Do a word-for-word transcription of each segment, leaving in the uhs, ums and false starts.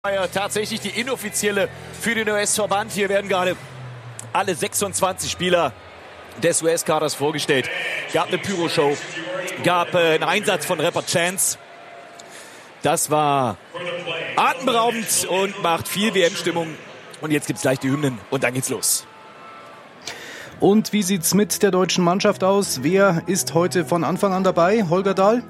Ja, tatsächlich die inoffizielle für den U S-Verband. Hier werden gerade alle sechsundzwanzig Spieler des U S-Kaders vorgestellt. Gab eine Pyro-Show, gab äh, einen Einsatz von Rapper Chance. Das war atemberaubend und macht viel W M-Stimmung. Und jetzt gibt's gleich die Hymnen und dann geht's los. Und wie sieht's mit der deutschen Mannschaft aus? Wer ist heute von Anfang an dabei? Holger Dahl?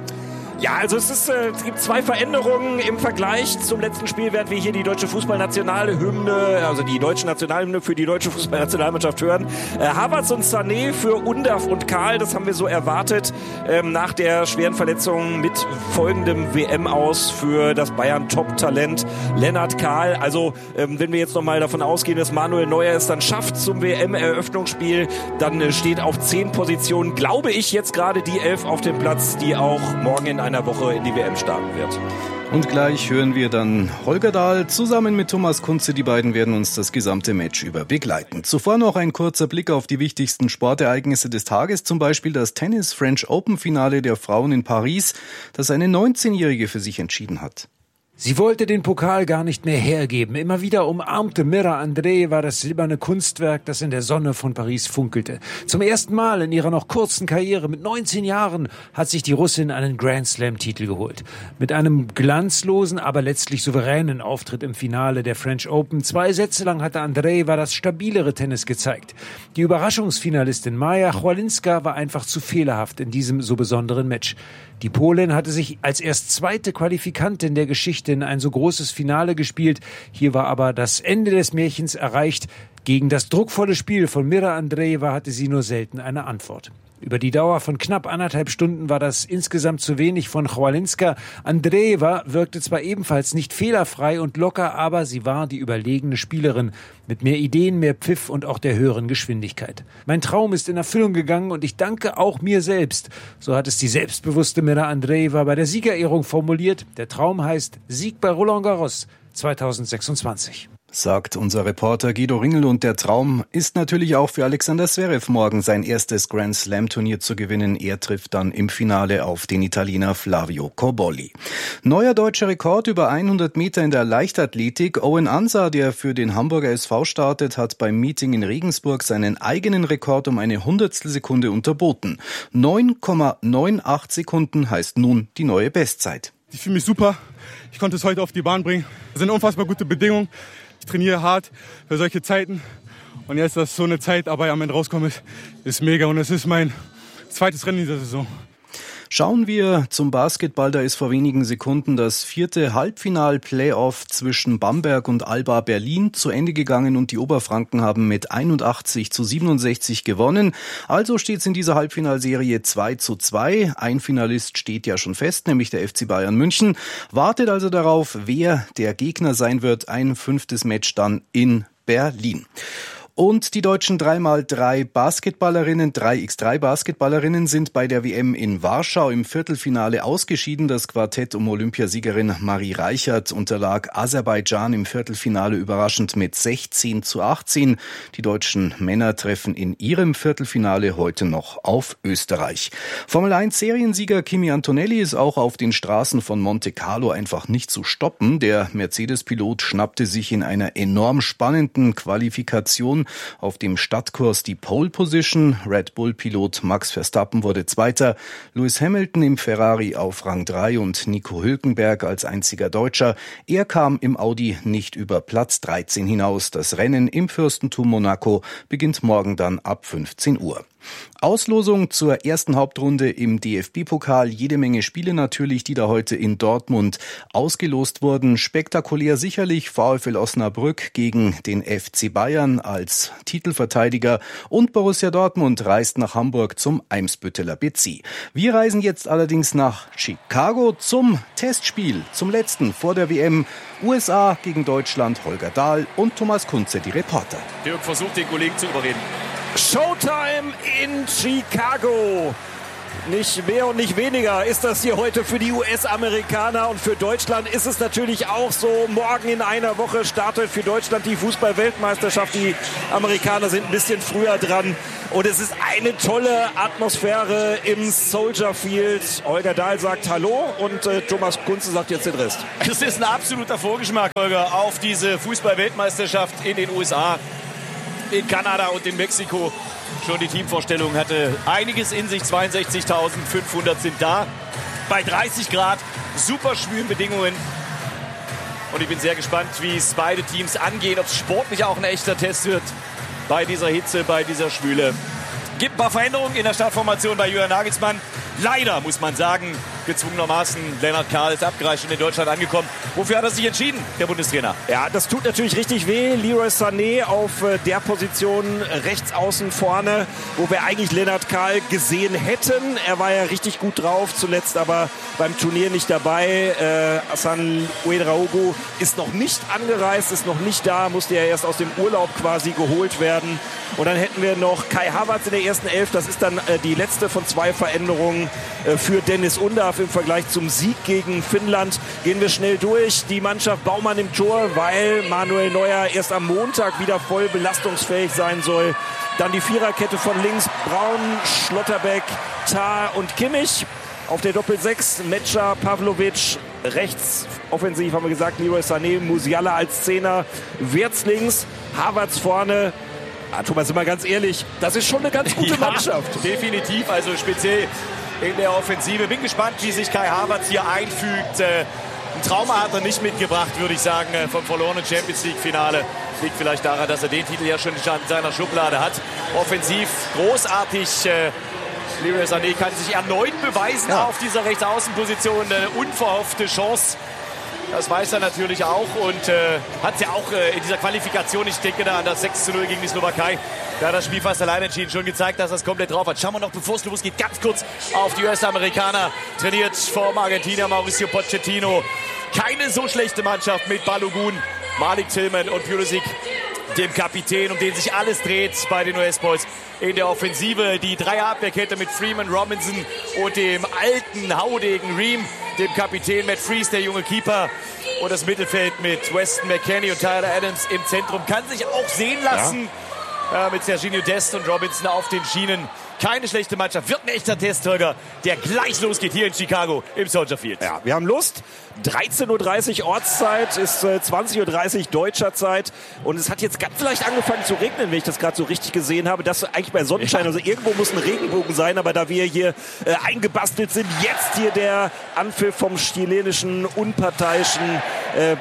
Ja, also es, ist, äh, es gibt zwei Veränderungen im Vergleich zum letzten Spiel, während wir hier die deutsche Fußballnationalhymne, also die deutsche Nationalhymne für die deutsche Fußballnationalmannschaft hören. Äh, Havertz und Sané für Undav und Karl, das haben wir so erwartet, ähm, nach der schweren Verletzung mit folgendem W M-Aus für das Bayern-Top-Talent Lennart Karl. Also ähm, wenn wir jetzt nochmal davon ausgehen, dass Manuel Neuer es dann schafft zum W M-Eröffnungsspiel, dann äh, steht auf zehn Positionen, glaube ich, jetzt gerade die elf auf dem Platz, die auch morgen in einer Woche in die W M starten wird. Und gleich hören wir dann Holger Dahl zusammen mit Thomas Kunze. Die beiden werden uns das gesamte Match über begleiten. Zuvor noch ein kurzer Blick auf die wichtigsten Sportereignisse des Tages. Zum Beispiel das Tennis-French Open-Finale der Frauen in Paris, das eine neunzehnjährige für sich entschieden hat. Sie wollte den Pokal gar nicht mehr hergeben. Immer wieder umarmte Mira Andreeva das silberne Kunstwerk, das in der Sonne von Paris funkelte. Zum ersten Mal in ihrer noch kurzen Karriere mit neunzehn Jahren hat sich die Russin einen Grand-Slam-Titel geholt. Mit einem glanzlosen, aber letztlich souveränen Auftritt im Finale der French Open. Zwei Sätze lang hatte Andreeva das stabilere Tennis gezeigt. Die Überraschungsfinalistin Maja Chwalinska war einfach zu fehlerhaft in diesem so besonderen Match. Die Polin hatte sich als erst zweite Qualifikantin der Geschichte in ein so großes Finale gespielt. Hier war aber das Ende des Märchens erreicht. Gegen das druckvolle Spiel von Mira Andreeva hatte sie nur selten eine Antwort. Über die Dauer von knapp anderthalb Stunden war das insgesamt zu wenig von Chwalinska. Andreeva wirkte zwar ebenfalls nicht fehlerfrei und locker, aber sie war die überlegene Spielerin mit mehr Ideen, mehr Pfiff und auch der höheren Geschwindigkeit. Mein Traum ist in Erfüllung gegangen und ich danke auch mir selbst. So hat es die selbstbewusste Mira Andreeva bei der Siegerehrung formuliert. Der Traum heißt Sieg bei Roland Garros zweitausendsechsundzwanzig. Sagt unser Reporter Guido Ringel, und der Traum ist natürlich auch für Alexander Zverev, morgen sein erstes Grand-Slam-Turnier zu gewinnen. Er trifft dann im Finale auf den Italiener Flavio Cobolli. Neuer deutscher Rekord über hundert Meter in der Leichtathletik. Owen Ansah, der für den Hamburger S V startet, hat beim Meeting in Regensburg seinen eigenen Rekord um eine Hundertstelsekunde unterboten. neun Komma achtundneunzig Sekunden heißt nun die neue Bestzeit. Ich fühle mich super. Ich konnte es heute auf die Bahn bringen. Das sind unfassbar gute Bedingungen. Ich trainiere hart für solche Zeiten und jetzt, dass so eine Zeit dabei am Ende rauskommt, ist mega und es ist mein zweites Rennen dieser Saison. Schauen wir zum Basketball. Da ist vor wenigen Sekunden das vierte Halbfinal-Playoff zwischen Bamberg und Alba Berlin zu Ende gegangen und die Oberfranken haben mit einundachtzig zu siebenundsechzig gewonnen. Also steht es in dieser Halbfinalserie zwei zu zwei. Ein Finalist steht ja schon fest, nämlich der F C Bayern München. Wartet also darauf, wer der Gegner sein wird. Ein fünftes Match dann in Berlin. Und die deutschen drei mal drei Basketballerinnen, drei mal drei Basketballerinnen sind bei der W M in Warschau im Viertelfinale ausgeschieden. Das Quartett um Olympiasiegerin Marie Reichert unterlag Aserbaidschan im Viertelfinale überraschend mit sechzehn zu achtzehn. Die deutschen Männer treffen in ihrem Viertelfinale heute noch auf Österreich. Formel eins Seriensieger Kimi Antonelli ist auch auf den Straßen von Monte Carlo einfach nicht zu stoppen. Der Mercedes-Pilot schnappte sich in einer enorm spannenden Qualifikation auf dem Stadtkurs die Pole Position. Red Bull-Pilot Max Verstappen wurde Zweiter, Lewis Hamilton im Ferrari auf Rang drei und Nico Hülkenberg als einziger Deutscher. Er kam im Audi nicht über Platz dreizehn hinaus. Das Rennen im Fürstentum Monaco beginnt morgen dann ab fünfzehn Uhr. Auslosung zur ersten Hauptrunde im D F B-Pokal. Jede Menge Spiele natürlich, die da heute in Dortmund ausgelost wurden. Spektakulär sicherlich VfL Osnabrück gegen den F C Bayern als Titelverteidiger. Und Borussia Dortmund reist nach Hamburg zum Eimsbütteler B C. Wir reisen jetzt allerdings nach Chicago zum Testspiel, zum letzten vor der W M. U S A gegen Deutschland. Holger Dahl und Thomas Kunze, die Reporter. Dirk versucht, den Kollegen zu überreden. Showtime in Chicago. Nicht mehr und nicht weniger ist das hier heute für die U S-Amerikaner, und für Deutschland ist es natürlich auch so. Morgen in einer Woche startet für Deutschland die Fußball-Weltmeisterschaft. Die Amerikaner sind ein bisschen früher dran und es ist eine tolle Atmosphäre im Soldier Field. Holger Dahl sagt Hallo und äh, Thomas Kunze sagt jetzt den Rest. Es ist ein absoluter Vorgeschmack, Holger, auf diese Fußball-Weltmeisterschaft in den U S A, in Kanada und in Mexiko. Schon die Teamvorstellung hatte einiges in sich. zweiundsechzigtausendfünfhundert sind da. Bei dreißig Grad, super schwülen Bedingungen. Und ich bin sehr gespannt, wie es beide Teams angehen. Ob es sportlich auch ein echter Test wird bei dieser Hitze, bei dieser Schwüle. Gibt ein paar Veränderungen in der Startformation bei Julian Nagelsmann. Leider, muss man sagen, gezwungenermaßen. Lennart Kahl ist abgereist und in Deutschland angekommen. Wofür hat er sich entschieden, der Bundestrainer? Ja, das tut natürlich richtig weh. Leroy Sané auf äh, der Position rechts außen vorne, wo wir eigentlich Lennart Kahl gesehen hätten. Er war ja richtig gut drauf, zuletzt aber beim Turnier nicht dabei. Äh, Hassan Ouedraogo ist noch nicht angereist, ist noch nicht da, musste ja erst aus dem Urlaub quasi geholt werden. Und dann hätten wir noch Kai Havertz in der ersten Elf. Das ist dann äh, die letzte von zwei Veränderungen äh, für Dennis Undaff im Vergleich zum Sieg gegen Finnland. Gehen wir schnell durch. Die Mannschaft Baumann im Tor, weil Manuel Neuer erst am Montag wieder voll belastungsfähig sein soll. Dann die Viererkette von links. Braun, Schlotterbeck, Tah und Kimmich. Auf der Doppel-Sechs Metscher, Pavlovic. Rechts offensiv haben wir gesagt, Leroy Sané, Musiala als Zehner. Wirtz links, Havertz vorne. Ah, Thomas, sind wir ganz ehrlich, das ist schon eine ganz gute ja, Mannschaft. Definitiv, also speziell in der Offensive. Bin gespannt, wie sich Kai Havertz hier einfügt. Äh, ein Trauma hat er nicht mitgebracht, würde ich sagen, äh, vom verlorenen Champions-League-Finale. Liegt vielleicht daran, dass er den Titel ja schon in seiner Schublade hat. Offensiv großartig. Äh, Leroy Sané kann sich erneut beweisen ja. auf dieser Rechtsaußenposition. Eine unverhoffte Chance. Das weiß er natürlich auch und äh, hat es ja auch äh, in dieser Qualifikation, ich denke da an das sechs zu null gegen die Slowakei, da hat das Spiel fast allein entschieden, schon gezeigt, dass er es komplett drauf hat. Schauen wir noch, bevor es losgeht, ganz kurz auf die U S-Amerikaner. Trainiert vom Argentinier Mauricio Pochettino. Keine so schlechte Mannschaft mit Balogun, Malik Tillman und Pulisic, dem Kapitän, um den sich alles dreht bei den U S-Boys. In der Offensive die Dreierabwehrkette mit Freeman, Robinson und dem alten Haudegen Ream, dem Kapitän Matt Freese, der junge Keeper. Und das Mittelfeld mit Weston McKennie und Tyler Adams im Zentrum kann sich auch sehen lassen. Ja. Äh, mit Serginho Dest und Robinson auf den Schienen. Keine schlechte Mannschaft. Wird ein echter Testhöger, der gleich losgeht hier in Chicago im Soldier Field. Ja, wir haben Lust. dreizehn Uhr dreißig Ortszeit, ist äh, zwanzig Uhr dreißig deutscher Zeit. Und es hat jetzt ganz leicht angefangen zu regnen, wenn ich das gerade so richtig gesehen habe. Das eigentlich bei Sonnenschein. Also irgendwo muss ein Regenbogen sein. Aber da wir hier äh, eingebastelt sind, jetzt hier der Anpfiff vom chilenischen, unparteiischen äh,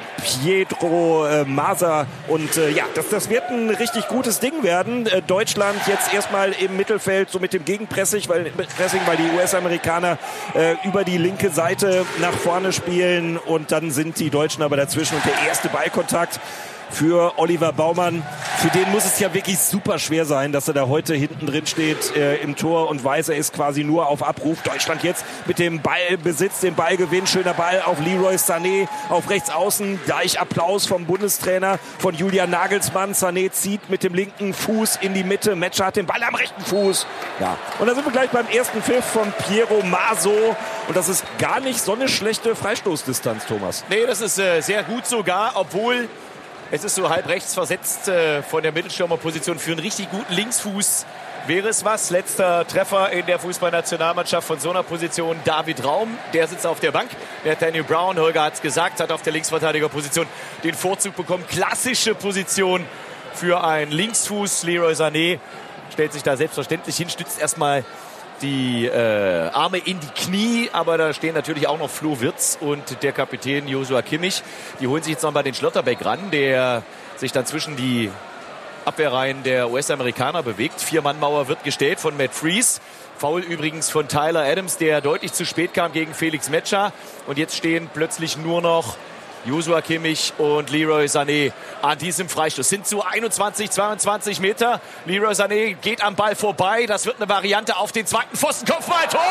Pedro äh, Maza. Und äh, ja, das, das wird ein richtig gutes Ding werden. Äh, Deutschland jetzt erstmal im Mittelfeld, so mit dem Gegenpressing, weil, Pressing, weil die U S-Amerikaner äh, über die linke Seite nach vorne spielen. Und dann sind die Deutschen aber dazwischen. Und der erste Ballkontakt für Oliver Baumann. Für den muss es ja wirklich super schwer sein, dass er da heute hinten drin steht äh, im Tor und weiß, er ist quasi nur auf Abruf. Deutschland jetzt mit dem Ballbesitz, dem Ballgewinn. Schöner Ball auf Leroy Sané auf rechts außen. Gleich Applaus vom Bundestrainer, von Julian Nagelsmann. Sané zieht mit dem linken Fuß in die Mitte. Metscher hat den Ball am rechten Fuß. Ja. Und dann sind wir gleich beim ersten Pfiff von Piero Maso. Und das ist gar nicht so eine schlechte Freistoßdistanz, Thomas. Nee, das ist äh, sehr gut sogar, obwohl es ist so halb rechts versetzt äh, von der Mittelstürmerposition. Für einen richtig guten Linksfuß wäre es was. Letzter Treffer in der Fußballnationalmannschaft von so einer Position. David Raum, der sitzt auf der Bank. Der Daniel Brown, Holger hat es gesagt, hat auf der Linksverteidigerposition den Vorzug bekommen. Klassische Position für einen Linksfuß. Leroy Sané stellt sich da selbstverständlich hin, stützt erstmal die äh, Arme in die Knie, aber da stehen natürlich auch noch Flo Wirtz und der Kapitän Joshua Kimmich. Die holen sich jetzt nochmal den Schlotterbeck ran, der sich dann zwischen die Abwehrreihen der U S-Amerikaner bewegt. Vier-Mann-Mauer wird gestellt von Matt Freese. Foul übrigens von Tyler Adams, der deutlich zu spät kam gegen Felix Metscher. Und jetzt stehen plötzlich nur noch Joshua Kimmich und Leroy Sané an diesem Freistoß. Sind so einundzwanzig, zweiundzwanzig Meter. Leroy Sané geht am Ball vorbei. Das wird eine Variante auf den zweiten Pfosten. Kopfball, Tor!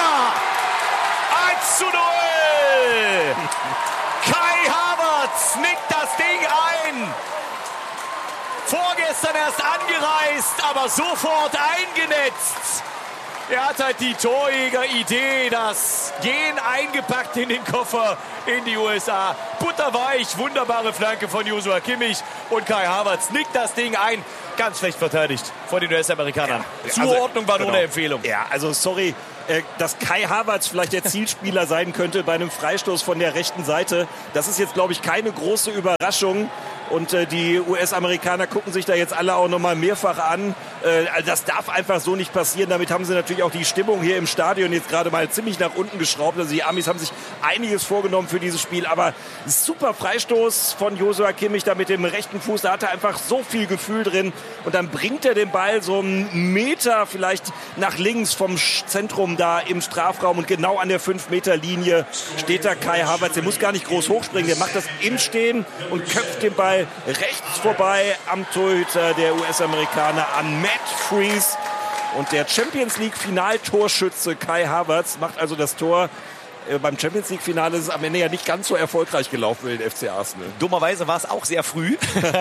eins zu null! Kai Havertz nickt das Ding ein. Vorgestern erst angereist, aber sofort eingenetzt. Er hat halt die Torjäger-Idee, das Gen eingepackt in den Koffer in die U S A. Butterweich, wunderbare Flanke von Joshua Kimmich und Kai Havertz nickt das Ding ein. Ganz schlecht verteidigt von den U S-Amerikanern. Ja, Zuordnung also, war nur genau. eine Empfehlung. Ja, also sorry, äh, dass Kai Havertz vielleicht der Zielspieler sein könnte bei einem Freistoß von der rechten Seite. Das ist jetzt, glaube ich, keine große Überraschung. Und äh, die U S-Amerikaner gucken sich da jetzt alle auch nochmal mehrfach an. Äh, also das darf einfach so nicht passieren. Damit haben sie natürlich auch die Stimmung hier im Stadion jetzt gerade mal ziemlich nach unten geschraubt. Also die Amis haben sich einiges vorgenommen für dieses Spiel. Aber super Freistoß von Joshua Kimmich da mit dem rechten Fuß. Da hat er einfach so viel Gefühl drin. Und dann bringt er den Ball so einen Meter vielleicht nach links vom Zentrum da im Strafraum. Und genau an der fünf Meter Linie steht da Kai Havertz. Der muss gar nicht groß hochspringen. Der macht das im Stehen und köpft den Ball rechts vorbei am Torhüter der U S-Amerikaner an Matt Freese. Und der Champions League Finaltorschütze Kai Havertz macht also das Tor. Äh, beim Champions League Finale ist es am Ende ja nicht ganz so erfolgreich gelaufen für den F C Arsenal. Dummerweise war es auch sehr früh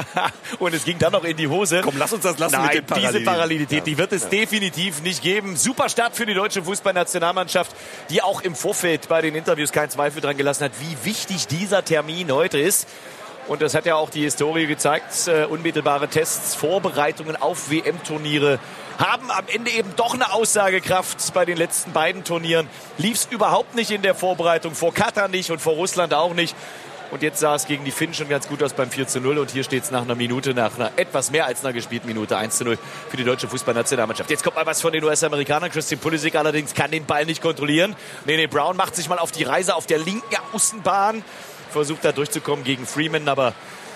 und es ging dann noch in die Hose. Komm, lass uns das lassen. Nein, mit den Parallelen. diese Parallelität, Ja. die wird es ja. definitiv nicht geben. Super Start für die deutsche Fußballnationalmannschaft, die auch im Vorfeld bei den Interviews keinen Zweifel dran gelassen hat, wie wichtig dieser Termin heute ist. Und das hat ja auch die Historie gezeigt. Äh, unmittelbare Tests, Vorbereitungen auf W M-Turniere haben am Ende eben doch eine Aussagekraft. Bei den letzten beiden Turnieren lief es überhaupt nicht in der Vorbereitung. Vor Katar nicht und vor Russland auch nicht. Und jetzt sah es gegen die Finnen schon ganz gut aus beim vier zu null. Und hier steht es nach einer Minute, nach einer etwas mehr als einer gespielten Minute eins zu null für die deutsche Fußballnationalmannschaft. Jetzt kommt mal was von den U S-Amerikanern. Christian Pulisic allerdings kann den Ball nicht kontrollieren. Nene Brown macht sich mal auf die Reise auf der linken Außenbahn. Versucht da durchzukommen gegen Freeman, aber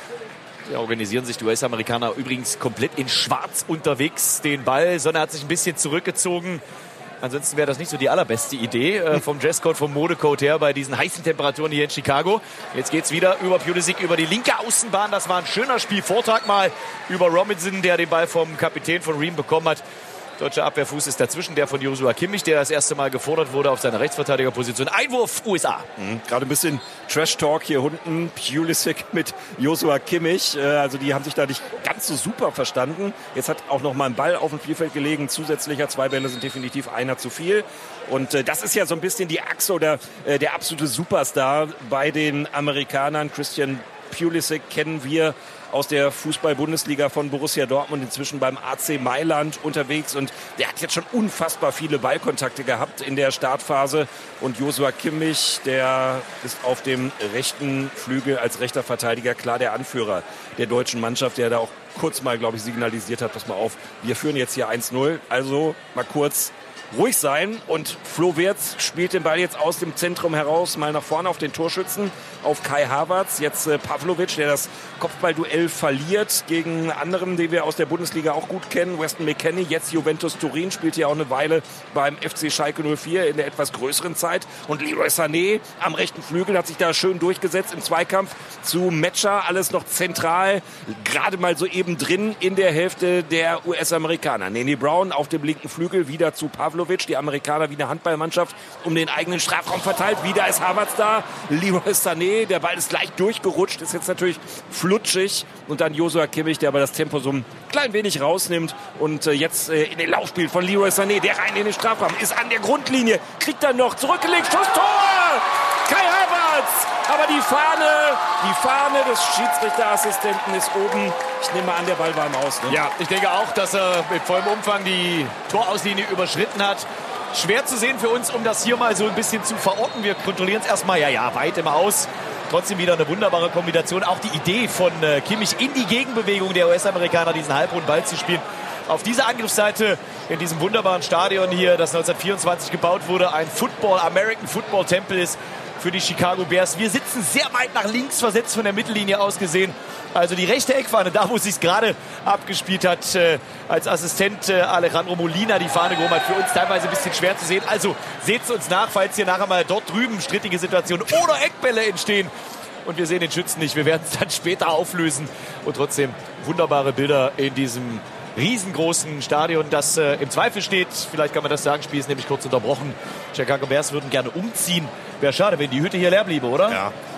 ja, organisieren sich die U S-Amerikaner übrigens komplett in schwarz unterwegs. Den Ball, Sonne hat sich ein bisschen zurückgezogen. Ansonsten wäre das nicht so die allerbeste Idee äh, vom Dresscode, vom Modecode her bei diesen heißen Temperaturen hier in Chicago. Jetzt geht's wieder über Pulisic, über die linke Außenbahn. Das war ein schöner Spielvortrag mal über Robinson, der den Ball vom Kapitän von Ream bekommen hat. Deutscher Abwehrfuß ist dazwischen, der von Joshua Kimmich, der das erste Mal gefordert wurde auf seiner Rechtsverteidigerposition. Einwurf U S A. Mhm. Gerade ein bisschen Trash-Talk hier unten. Pulisic mit Joshua Kimmich. Äh, also die haben sich da nicht ganz so super verstanden. Jetzt hat auch noch mal ein Ball auf dem Spielfeld gelegen. Zusätzlicher zwei Bälle sind definitiv einer zu viel. Und äh, das ist ja so ein bisschen die Achse oder äh, der absolute Superstar bei den Amerikanern. Christian Pulisic kennen wir aus der Fußball-Bundesliga von Borussia Dortmund, inzwischen beim A C Mailand unterwegs. Und der hat jetzt schon unfassbar viele Ballkontakte gehabt in der Startphase. Und Joshua Kimmich, der ist auf dem rechten Flügel als rechter Verteidiger klar der Anführer der deutschen Mannschaft, der da auch kurz mal, glaube ich, signalisiert hat, pass mal auf, wir führen jetzt hier eins null. Also mal kurz ruhig sein. Und Flo Wirtz spielt den Ball jetzt aus dem Zentrum heraus mal nach vorne auf den Torschützen, auf Kai Havertz. Jetzt äh, Pavlovic, der das Kopfballduell verliert gegen anderen, den wir aus der Bundesliga auch gut kennen. Weston McKennie, jetzt Juventus Turin, spielt hier auch eine Weile beim F C Schalke null vier in der etwas größeren Zeit. Und Leroy Sané am rechten Flügel hat sich da schön durchgesetzt im Zweikampf zu Metscher. Alles noch zentral, gerade mal so eben drin in der Hälfte der U S-Amerikaner. Nene Brown auf dem linken Flügel, wieder zu Pavlovic. Die Amerikaner wie eine Handballmannschaft um den eigenen Strafraum verteilt. Wieder ist Havertz da. Leroy Sané, der Ball ist leicht durchgerutscht, ist jetzt natürlich flutschig. Und dann Joshua Kimmich, der aber das Tempo so ein klein wenig rausnimmt. Und äh, jetzt äh, in den Laufspiel von Leroy Sané, der rein in den Strafraum, ist an der Grundlinie, kriegt dann noch zurückgelegt, Schuss, Tor! Kai Havertz! Aber die Fahne, die Fahne des Schiedsrichterassistenten ist oben. Ich nehme an, der Ball war im Aus. Ne? Ja, ich denke auch, dass er mit vollem Umfang die Torauslinie überschritten hat. Schwer zu sehen für uns, um das hier mal so ein bisschen zu verorten. Wir kontrollieren es erstmal, ja, ja, weit im Aus. Trotzdem wieder eine wunderbare Kombination. Auch die Idee von äh, Kimmich in die Gegenbewegung der U S-Amerikaner, diesen halbrunden Ball zu spielen. Auf dieser Angriffsseite in diesem wunderbaren Stadion hier, das neunzehnhundertvierundzwanzig gebaut wurde, ein Football, American Football Tempel ist für die Chicago Bears. Wir sitzen sehr weit nach links versetzt von der Mittellinie aus gesehen. Also die rechte Eckfahne, da wo es sich gerade abgespielt hat, äh, als Assistent äh, Alejandro Molina die Fahne gehoben hat. Für uns teilweise ein bisschen schwer zu sehen. Also seht es uns nach, falls hier nachher mal dort drüben strittige Situationen oder Eckbälle entstehen. Und wir sehen den Schützen nicht. Wir werden es dann später auflösen. Und trotzdem wunderbare Bilder in diesem riesengroßen Stadion, das äh, im Zweifel steht. Vielleicht kann man das sagen, Spiel ist nämlich kurz unterbrochen. Chicago Bears würden gerne umziehen. Wäre schade, wenn die Hütte hier leer bliebe, oder? Ja,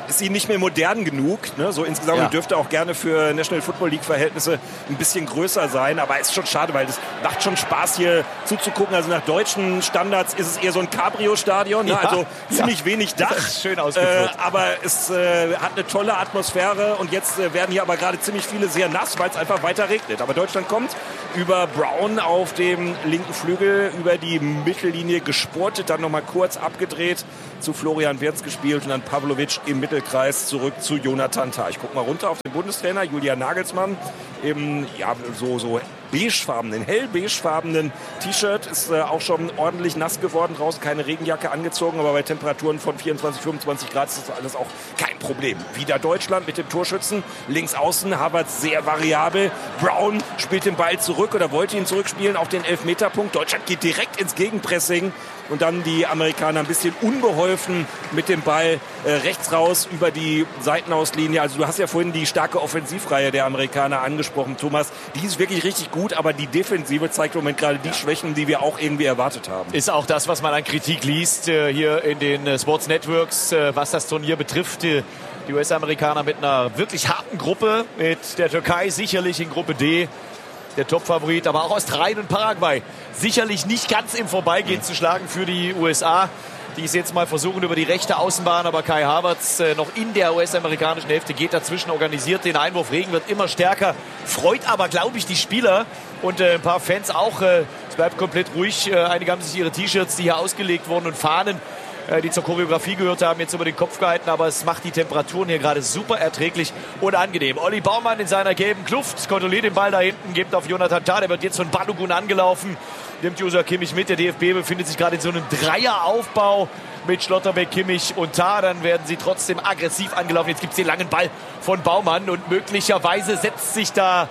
ist ihnen nicht mehr modern genug. Ne? So insgesamt ja. dürfte auch gerne für National Football League Verhältnisse ein bisschen größer sein. Aber es ist schon schade, weil das macht schon Spaß hier zuzugucken. Also nach deutschen Standards ist es eher so ein Cabrio-Stadion. Ne? Ja. Also ziemlich ja. wenig Dach. Das ist schön ausgeführt. Äh, aber es äh, hat eine tolle Atmosphäre. Und jetzt äh, werden hier aber gerade ziemlich viele sehr nass, weil es einfach weiter regnet. Aber Deutschland kommt über Brown auf dem linken Flügel, über die Mittellinie gespurtet, dann nochmal kurz abgedreht, zu Florian Wirtz gespielt und dann Pavlovic im Mittelkreis zurück zu Jonathan Tah. Ich gucke mal runter auf den Bundestrainer Julian Nagelsmann im ja, so, so beigefarbenen, hell beigefarbenen T-Shirt. Ist äh, auch schon ordentlich nass geworden draußen, keine Regenjacke angezogen, aber bei Temperaturen von vierundzwanzig, fünfundzwanzig Grad ist das alles auch kein Problem. Wieder Deutschland mit dem Torschützen, links außen, Havertz sehr variabel. Brown spielt den Ball zurück oder wollte ihn zurückspielen auf den Elfmeterpunkt. Deutschland geht direkt ins Gegenpressing. Und dann die Amerikaner ein bisschen unbeholfen mit dem Ball äh, rechts raus über die Seitenauslinie. Also du hast ja vorhin die starke Offensivreihe der Amerikaner angesprochen, Thomas. Die ist wirklich richtig gut, aber die Defensive zeigt im Moment gerade die Schwächen, die wir auch irgendwie erwartet haben. Ist auch das, was man an Kritik liest äh, hier in den äh, Sports Networks, äh, was das Turnier betrifft. Die, die U S-Amerikaner mit einer wirklich harten Gruppe, mit der Türkei sicherlich in Gruppe D. Der Top-Favorit, aber auch Australien und Paraguay sicherlich nicht ganz im Vorbeigehen mhm. zu schlagen für die U S A, die es jetzt mal versuchen über die rechte Außenbahn, aber Kai Havertz äh, noch in der U S-amerikanischen Hälfte geht dazwischen, organisiert den Einwurf. Regen wird immer stärker, freut aber, glaube ich, die Spieler und äh, ein paar Fans auch. Äh, es bleibt komplett ruhig. Äh, einige haben sich ihre T-Shirts, die hier ausgelegt wurden, und Fahnen, die zur Choreografie gehört haben, jetzt über den Kopf gehalten, aber es macht die Temperaturen hier gerade super erträglich und angenehm. Olli Baumann in seiner gelben Kluft kontrolliert den Ball da hinten, gibt auf Jonathan Tah, der wird jetzt von Balogun angelaufen, nimmt Joshua Kimmich mit. Der D F B befindet sich gerade in so einem Dreieraufbau mit Schlotterbeck, Kimmich und Tah. Dann werden sie trotzdem aggressiv angelaufen. Jetzt gibt es den langen Ball von Baumann und möglicherweise setzt sich da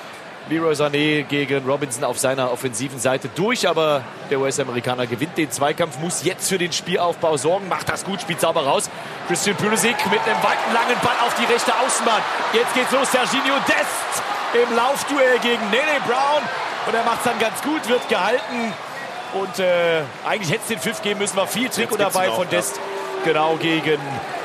Leroy Sané gegen Robinson auf seiner offensiven Seite durch, aber der U S-Amerikaner gewinnt den Zweikampf, muss jetzt für den Spielaufbau sorgen, macht das gut, spielt sauber raus. Christian Pulisic mit einem weiten, langen Ball auf die rechte Außenbahn. Jetzt geht's los, Serginho Dest im Laufduell gegen Nene Brown und er macht's dann ganz gut, wird gehalten und äh, eigentlich hätte es den Pfiff geben müssen, war viel Trikot dabei von Dest, genau, gegen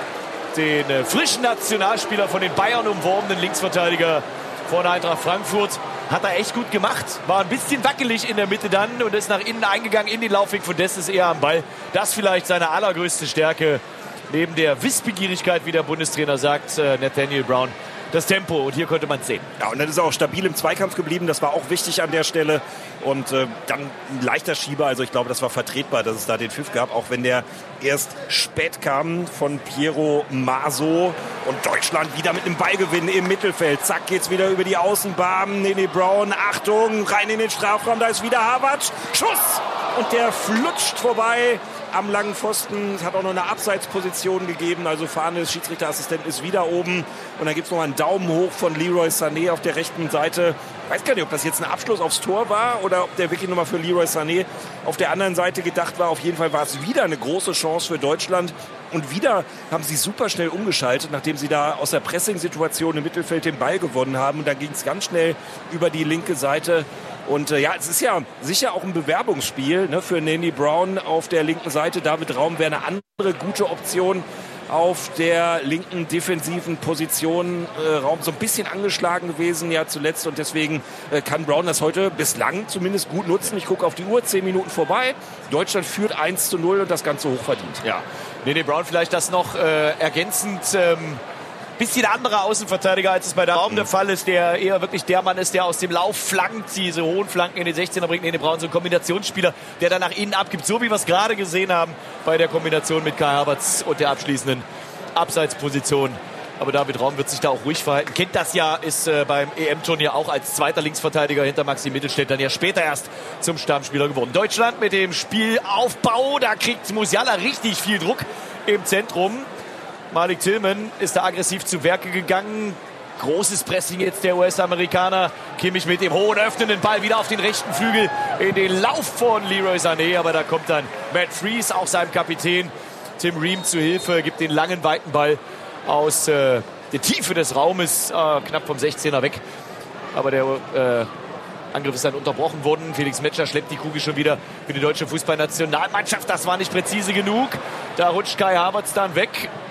den äh, frischen Nationalspieler von den Bayern umworbenen Linksverteidiger von Eintracht Frankfurt. Hat er echt gut gemacht. War ein bisschen wackelig in der Mitte dann und ist nach innen eingegangen in den Laufweg von Dest, ist eher am Ball. Das vielleicht seine allergrößte Stärke. Neben der Wissbegierigkeit, wie der Bundestrainer sagt, äh, Nathaniel Brown, das Tempo. Und hier konnte man es sehen. Ja, und dann ist er auch stabil im Zweikampf geblieben. Das war auch wichtig an der Stelle. Und äh, dann ein leichter Schieber. Also ich glaube, das war vertretbar, dass es da den Pfiff gab. Auch wenn der erst spät kam von Piero Maso. Und Deutschland wieder mit einem Ballgewinn im Mittelfeld. Zack, geht's wieder über die Außenbahn. Nene Brown, Achtung, rein in den Strafraum. Da ist wieder Havertz. Schuss! Und der flutscht vorbei am langen Pfosten. Es hat auch noch eine Abseitsposition gegeben. Also Fahne des Schiedsrichterassistenten ist wieder oben. Und dann gibt es noch einen Daumen hoch von Leroy Sané auf der rechten Seite. Ich weiß gar nicht, ob das jetzt ein Abschluss aufs Tor war oder ob der wirklich nochmal für Leroy Sané auf der anderen Seite gedacht war. Auf jeden Fall war es wieder eine große Chance für Deutschland. Und wieder haben sie super schnell umgeschaltet, nachdem sie da aus der Pressing-Situation im Mittelfeld den Ball gewonnen haben. Und dann ging es ganz schnell über die linke Seite. Und äh, ja, es ist ja sicher auch ein Bewerbungsspiel, ne, für Nene Brown auf der linken Seite. David Raum wäre eine andere gute Option auf der linken defensiven Position. Äh, Raum so ein bisschen angeschlagen gewesen ja zuletzt und deswegen äh, kann Brown das heute bislang zumindest gut nutzen. Ich gucke auf die Uhr, zehn Minuten vorbei. Deutschland führt eins zu null und das Ganze hoch verdient. Ja, Nene Brown vielleicht das noch äh, ergänzend. Ähm Bisschen anderer Außenverteidiger, als es bei der Raum der Fall ist, der eher wirklich der Mann ist, der aus dem Lauf flankt, diese hohen Flanken in den sechzehner bringt. Nene Brown, so ein Kombinationsspieler, der dann nach innen abgibt, so wie wir es gerade gesehen haben bei der Kombination mit Kai Havertz und der abschließenden Abseitsposition. Aber David Raum wird sich da auch ruhig verhalten. Kennt das ja, ist äh, beim E M-Turnier auch als zweiter Linksverteidiger hinter Maxi Mittelstädt dann ja später erst zum Stammspieler geworden. Deutschland mit dem Spielaufbau, da kriegt Musiala richtig viel Druck im Zentrum. Malik Tillman ist da aggressiv zu Werke gegangen. Großes Pressing jetzt der U S-Amerikaner. Kimmich mit dem hohen öffnenden Ball wieder auf den rechten Flügel in den Lauf von Leroy Sané. Aber da kommt dann Matt Freese, auch seinem Kapitän Tim Ream, zu Hilfe. Gibt den langen, weiten Ball aus äh, der Tiefe des Raumes, äh, knapp vom sechzehner weg. Aber der äh, Angriff ist dann unterbrochen worden. Felix Metscher schleppt die Kugel schon wieder für die deutsche Fußballnationalmannschaft. Das war nicht präzise genug. Da rutscht Kai Havertz dann weg.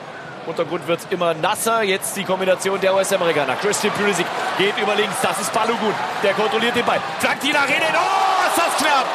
Untergrund wird immer nasser. Jetzt die Kombination der U S-Amerikaner. Christian Pulisic geht über links. Das ist Balogun. Der kontrolliert den Ball. Flankt ihn nach innen. Oh, ist das knapp!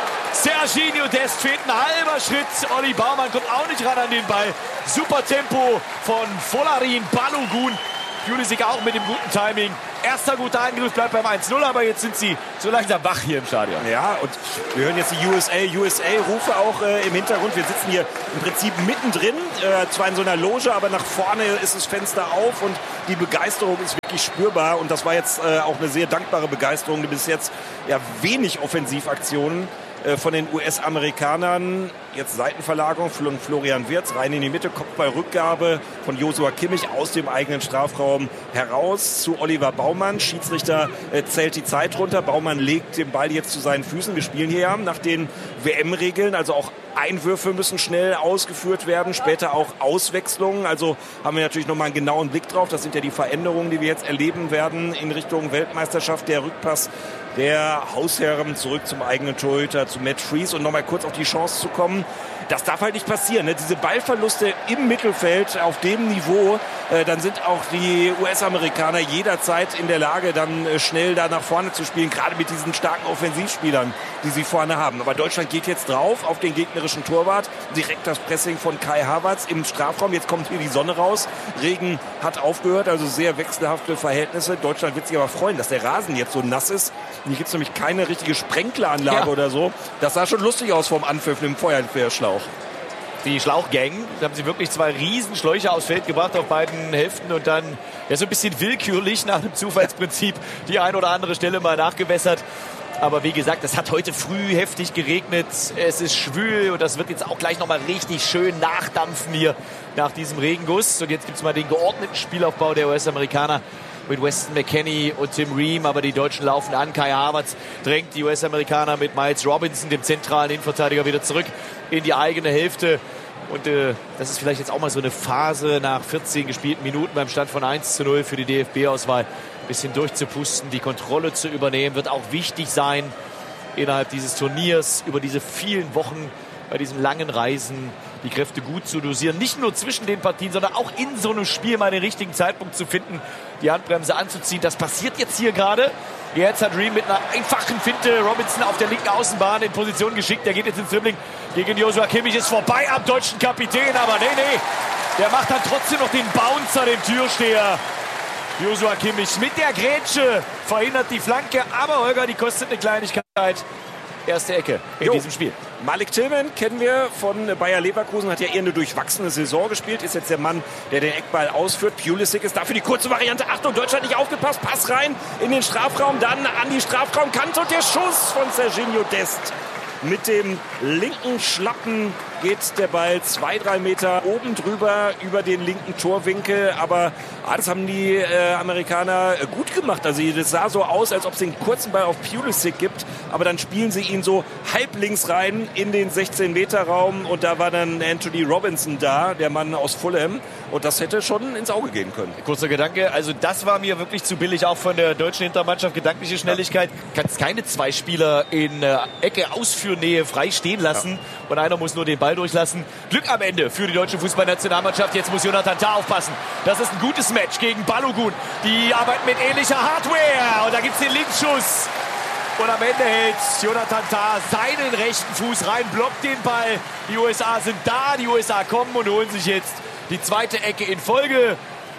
Serginho Dest fehlt ein halber Schritt. Olli Baumann kommt auch nicht ran an den Ball. Super Tempo von Folarin Balogun. Pulisic auch mit dem guten Timing. Erster guter Angriff, bleibt beim eins null, aber jetzt sind sie so langsam wach hier im Stadion. Ja, und wir hören jetzt die U S A, U S A-Rufe auch äh, im Hintergrund. Wir sitzen hier im Prinzip mittendrin, äh, zwar in so einer Loge, aber nach vorne ist das Fenster auf und die Begeisterung ist wirklich spürbar. Und das war jetzt äh, auch eine sehr dankbare Begeisterung. Bis jetzt ja wenig Offensivaktionen von den U S-Amerikanern. Jetzt Seitenverlagerung von Florian Wirtz rein in die Mitte, Kopfballrückgabe von Joshua Kimmich aus dem eigenen Strafraum heraus zu Oliver Baumann. Schiedsrichter äh, zählt die Zeit runter. Baumann legt den Ball jetzt zu seinen Füßen. Wir spielen hier nach den W M-Regeln, also auch Einwürfe müssen schnell ausgeführt werden, später auch Auswechslungen. Also haben wir natürlich nochmal einen genauen Blick drauf. Das sind ja die Veränderungen, die wir jetzt erleben werden in Richtung Weltmeisterschaft. Der Rückpass der Hausherren zurück zum eigenen Torhüter, zu Matt Freese, und nochmal kurz auf die Chance zu kommen. Das darf halt nicht passieren, ne? Diese Ballverluste im Mittelfeld auf dem Niveau, äh, dann sind auch die U S-Amerikaner jederzeit in der Lage, dann äh, schnell da nach vorne zu spielen, gerade mit diesen starken Offensivspielern, die sie vorne haben. Aber Deutschland geht jetzt drauf auf den gegnerischen Torwart. Direkt das Pressing von Kai Havertz im Strafraum. Jetzt kommt hier die Sonne raus. Regen hat aufgehört, also sehr wechselhafte Verhältnisse. Deutschland wird sich aber freuen, dass der Rasen jetzt so nass ist. Hier gibt es nämlich keine richtige Sprenkleranlage ja. oder so. Das sah schon lustig aus vom Anpfiff im Feuerwehrschlauch. Die Schlauchgang, da haben sie wirklich zwei Riesenschläuche aufs Feld gebracht auf beiden Hälften und dann ja so ein bisschen willkürlich nach dem Zufallsprinzip die ein oder andere Stelle mal nachgewässert. Aber wie gesagt, es hat heute früh heftig geregnet, es ist schwül und das wird jetzt auch gleich nochmal richtig schön nachdampfen hier nach diesem Regenguss. Und jetzt gibt es mal den geordneten Spielaufbau der U S-Amerikaner mit Weston McKennie und Tim Ream, aber die Deutschen laufen an. Kai Havertz drängt die U S-Amerikaner mit Miles Robinson, dem zentralen Innenverteidiger, wieder zurück in die eigene Hälfte. Und äh, das ist vielleicht jetzt auch mal so eine Phase nach vierzehn gespielten Minuten beim Stand von eins zu null für die D F B-Auswahl. Ein bisschen durchzupusten, die Kontrolle zu übernehmen, wird auch wichtig sein innerhalb dieses Turniers, über diese vielen Wochen, bei diesen langen Reisen, die Kräfte gut zu dosieren. Nicht nur zwischen den Partien, sondern auch in so einem Spiel mal den richtigen Zeitpunkt zu finden, die Handbremse anzuziehen. Das passiert jetzt hier gerade. Jetzt hat Ream mit einer einfachen Finte Robinson auf der linken Außenbahn in Position geschickt. Der geht jetzt ins Dribbling gegen Joshua Kimmich. Ist vorbei am deutschen Kapitän, aber nee, nee. Der macht dann trotzdem noch den Bouncer, den Türsteher. Joshua Kimmich mit der Grätsche verhindert die Flanke. Aber Holger, die kostet eine Kleinigkeit. Erste Ecke in jo. diesem Spiel. Malik Tillman kennen wir von Bayer Leverkusen, hat ja eher eine durchwachsene Saison gespielt, ist jetzt der Mann, der den Eckball ausführt. Pulisic ist dafür die kurze Variante. Achtung, Deutschland nicht aufgepasst, Pass rein in den Strafraum, dann an die Strafraumkante und der Schuss von Serginho Dest. Mit dem linken Schlappen geht der Ball zwei, drei Meter oben drüber über den linken Torwinkel. Aber ah, das haben die äh, Amerikaner gut gemacht. Also das sah so aus, als ob es den kurzen Ball auf Pulisic gibt. Aber dann spielen sie ihn so halblinks rein in den sechzehn Meter Raum. Und da war dann Anthony Robinson da, der Mann aus Fulham. Und das hätte schon ins Auge gehen können. Kurzer Gedanke, also das war mir wirklich zu billig, auch von der deutschen Hintermannschaft. Gedankliche Schnelligkeit. Ja. Kannst keine zwei Spieler in äh, Ecke, Ausführnähe frei stehen lassen. Ja. Und einer muss nur den Ball durchlassen. Glück am Ende für die deutsche Fußballnationalmannschaft. Jetzt muss Jonathan Tah aufpassen. Das ist ein gutes Match gegen Balogun. Die arbeiten mit ähnlicher Hardware. Und da gibt es den Linksschuss. Und am Ende hält Jonathan Tah seinen rechten Fuß rein, blockt den Ball. Die U S A sind da, die U S A kommen und holen sich jetzt die zweite Ecke in Folge.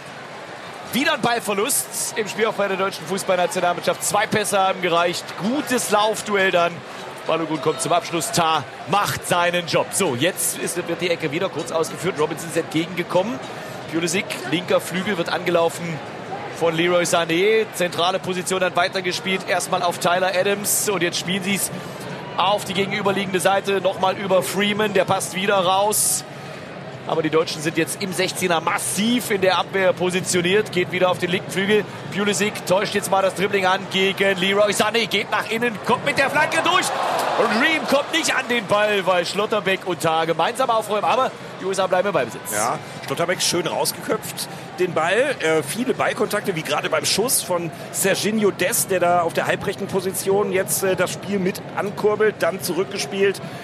Wieder ein Ballverlust im Spielaufbau der deutschen Fußballnationalmannschaft. Zwei Pässe haben gereicht. Gutes Laufduell dann. Balogun kommt zum Abschluss. Tah macht seinen Job. So, jetzt ist, wird die Ecke wieder kurz ausgeführt. Robinson ist entgegengekommen. Pulisic, linker Flügel, wird angelaufen von Leroy Sané. Zentrale Position dann weitergespielt. Erstmal auf Tyler Adams. Und jetzt spielen sie es auf die gegenüberliegende Seite. Nochmal über Freeman. Der passt wieder raus. Aber die Deutschen sind jetzt im sechzehner massiv in der Abwehr positioniert. Geht wieder auf den linken Flügel. Pulisic täuscht jetzt mal das Dribbling an gegen Leroy Sané. Geht nach innen, kommt mit der Flanke durch. Und Ream kommt nicht an den Ball, weil Schlotterbeck und Tah gemeinsam aufräumen. Aber die U S A bleiben im Ballbesitz. Ja, Schlotterbeck schön rausgeköpft den Ball. Äh, viele Ballkontakte, wie gerade beim Schuss von Serginho Dest, der da auf der halbrechten Position jetzt äh, das Spiel mit ankurbelt. Dann zurückgespielt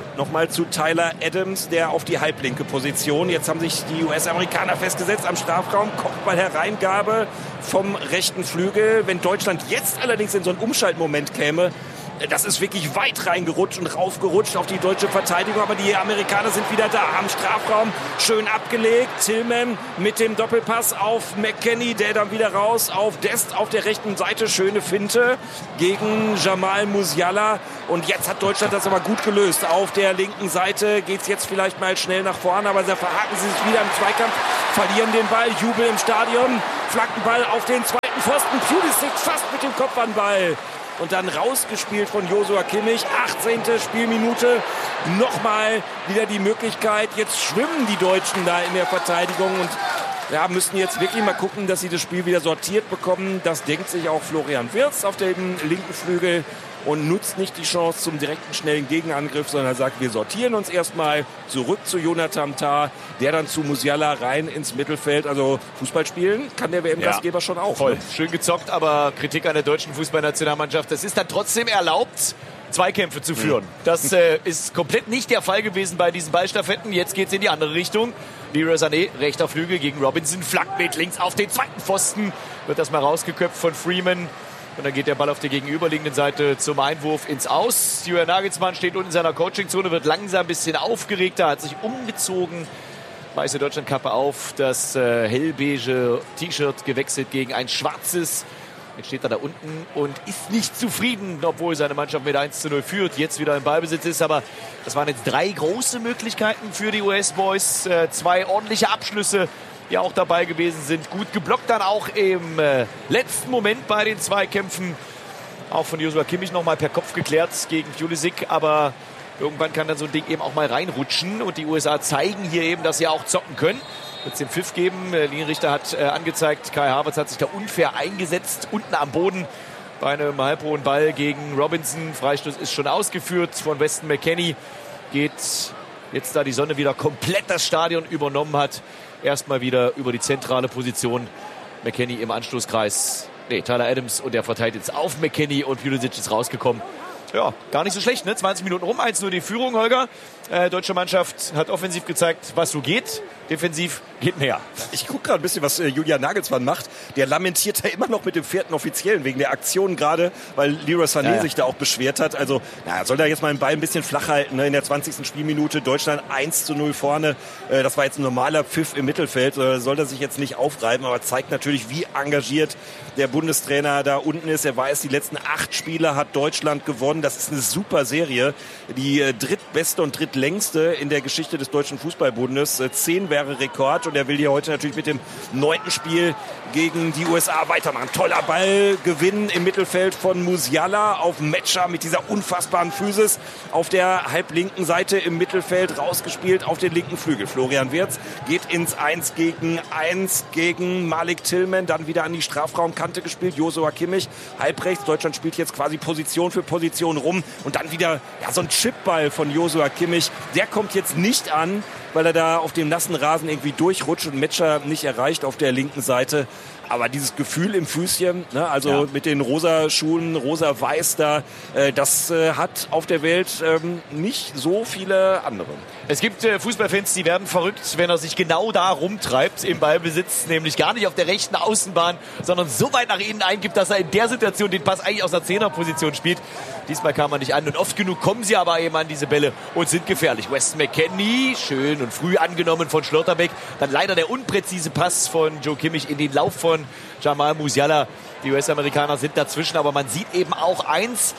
Nochmal zu Tyler Adams, der auf die halblinke Position. Jetzt haben sich die U S-Amerikaner festgesetzt am Strafraum. Kopfballhereingabe vom rechten Flügel. Wenn Deutschland jetzt allerdings in so einen Umschaltmoment käme, das ist wirklich weit reingerutscht und raufgerutscht auf die deutsche Verteidigung. Aber die Amerikaner sind wieder da am Strafraum. Schön abgelegt. Tillman mit dem Doppelpass auf McKennie, der dann wieder raus auf Dest auf der rechten Seite. Schöne Finte gegen Jamal Musiala. Und jetzt hat Deutschland das aber gut gelöst. Auf der linken Seite geht es jetzt vielleicht mal schnell nach vorne. Aber da verhaken sie sich wieder im Zweikampf, verlieren den Ball. Jubel im Stadion. Flankenball auf den zweiten Pfosten. Pulisic fast mit dem Kopf an den Ball. Und dann rausgespielt von Joshua Kimmich. achtzehnte Spielminute. Nochmal wieder die Möglichkeit. Jetzt schwimmen die Deutschen da in der Verteidigung und ja, müssen jetzt wirklich mal gucken, dass sie das Spiel wieder sortiert bekommen. Das denkt sich auch Florian Wirtz auf dem linken Flügel und nutzt nicht die Chance zum direkten, schnellen Gegenangriff, sondern sagt, wir sortieren uns erstmal zurück zu Jonathan Tah, der dann zu Musiala rein ins Mittelfeld. Also Fußball spielen kann der W M-Gastgeber ja schon auch. Voll. Ne? Schön gezockt, aber Kritik an der deutschen Fußballnationalmannschaft. Es ist dann trotzdem erlaubt, Zweikämpfe zu führen. Das äh, ist komplett nicht der Fall gewesen bei diesen Ballstaffetten. Jetzt geht's in die andere Richtung. Leroy Sané, rechter Flügel gegen Robinson, flankt mit links auf den zweiten Pfosten. Wird das mal rausgeköpft von Freeman. Und dann geht der Ball auf der gegenüberliegenden Seite zum Einwurf ins Aus. Julian Nagelsmann steht unten in seiner Coachingzone, wird langsam ein bisschen aufgeregter, hat sich umgezogen. Weiße Deutschlandkappe auf, das äh, hellbeige T-Shirt gewechselt gegen ein schwarzes. Jetzt steht er da unten und ist nicht zufrieden, obwohl seine Mannschaft mit eins zu null führt, jetzt wieder im Ballbesitz ist. Aber das waren jetzt drei große Möglichkeiten für die U S-Boys. Äh, zwei ordentliche Abschlüsse, die auch dabei gewesen sind. Gut geblockt dann auch im äh, letzten Moment bei den Zweikämpfen. Auch von Joshua Kimmich nochmal per Kopf geklärt gegen Pulisic. Aber irgendwann kann dann so ein Ding eben auch mal reinrutschen. Und die U S A zeigen hier eben, dass sie auch zocken können. Wird es den Pfiff geben. Der Linienrichter hat äh, angezeigt, Kai Havertz hat sich da unfair eingesetzt. Unten am Boden bei einem halbhohen Ball gegen Robinson. Freistoß ist schon ausgeführt von Weston McKennie. Geht jetzt, da die Sonne wieder komplett das Stadion übernommen hat, erstmal wieder über die zentrale Position. McKennie im Anstoßkreis. Nee, Tyler Adams und der verteilt jetzt auf McKennie und Pulisic ist rausgekommen. Ja, gar nicht so schlecht, ne? zwanzig Minuten rum, eins null die Führung, Holger. Äh, deutsche Mannschaft hat offensiv gezeigt, was so geht. Defensiv geht mehr. Ich gucke gerade ein bisschen, was äh, Julian Nagelsmann macht. Der lamentiert ja immer noch mit dem vierten Offiziellen wegen der Aktion gerade, weil Leroy Sané ja, ja. sich da auch beschwert hat. Also, na, soll da jetzt mal den Ball ein bisschen flach halten, ne? In der zwanzigsten Spielminute Deutschland eins zu null vorne. Äh, das war jetzt ein normaler Pfiff im Mittelfeld. Äh, soll er sich jetzt nicht aufreiben, aber zeigt natürlich, wie engagiert der Bundestrainer da unten ist. Er weiß, die letzten acht Spiele hat Deutschland gewonnen. Das ist eine super Serie. Die äh, drittbeste und drittlängste in der Geschichte des Deutschen Fußballbundes. Äh, zehn wäre Rekord und er will hier heute natürlich mit dem neunten Spiel gegen die U S A weitermachen. Toller Ballgewinn im Mittelfeld von Musiala auf Metscher mit dieser unfassbaren Physis auf der halblinken Seite im Mittelfeld rausgespielt auf den linken Flügel. Florian Wirtz geht ins eins gegen eins gegen Malik Tillman, dann wieder an die Strafraumkante gespielt. Joshua Kimmich halbrechts. Deutschland spielt jetzt quasi Position für Position rum und dann wieder ja, so ein Chipball von Joshua Kimmich. Der kommt jetzt nicht an, weil er da auf dem nassen Rasen irgendwie durchrutscht und Metscher nicht erreicht auf der linken Seite. Aber dieses Gefühl im Füßchen, ne, also ja. mit den rosa Schuhen, rosa-weiß da, äh, das äh, hat auf der Welt ähm, nicht so viele andere. Es gibt äh, Fußballfans, die werden verrückt, wenn er sich genau da rumtreibt im Ballbesitz, nämlich gar nicht auf der rechten Außenbahn, sondern so weit nach innen eingibt, dass er in der Situation den Pass eigentlich aus der Zehnerposition spielt. Diesmal kam er nicht an und oft genug kommen sie aber eben an diese Bälle und sind gefährlich. Weston McKennie, schön und früh angenommen von Schlotterbeck. Dann leider der unpräzise Pass von Joe Kimmich in den Lauf von Jamal Musiala. Die U S-Amerikaner sind dazwischen, aber man sieht eben auch eins,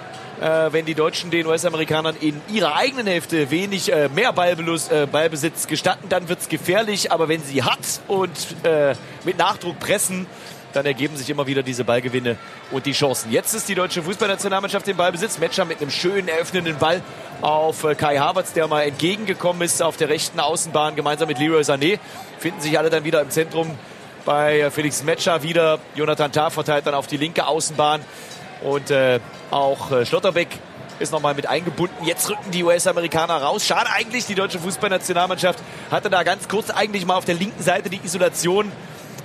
äh, wenn die Deutschen den U S-Amerikanern in ihrer eigenen Hälfte wenig äh, mehr Ballbelust, äh, Ballbesitz gestatten, dann wird's gefährlich. Aber wenn sie hart und äh, mit Nachdruck pressen, dann ergeben sich immer wieder diese Ballgewinne und die Chancen. Jetzt ist die deutsche Fußballnationalmannschaft im Ballbesitz. Metscher mit einem schönen eröffnenden Ball auf Kai Havertz, der mal entgegengekommen ist auf der rechten Außenbahn, gemeinsam mit Leroy Sané. Finden sich alle dann wieder im Zentrum bei Felix Metscher wieder. Jonathan Tah verteilt dann auf die linke Außenbahn. Und äh, auch äh, Schlotterbeck ist nochmal mit eingebunden. Jetzt rücken die U S-Amerikaner raus. Schade eigentlich, die deutsche Fußballnationalmannschaft hatte da ganz kurz eigentlich mal auf der linken Seite die Isolation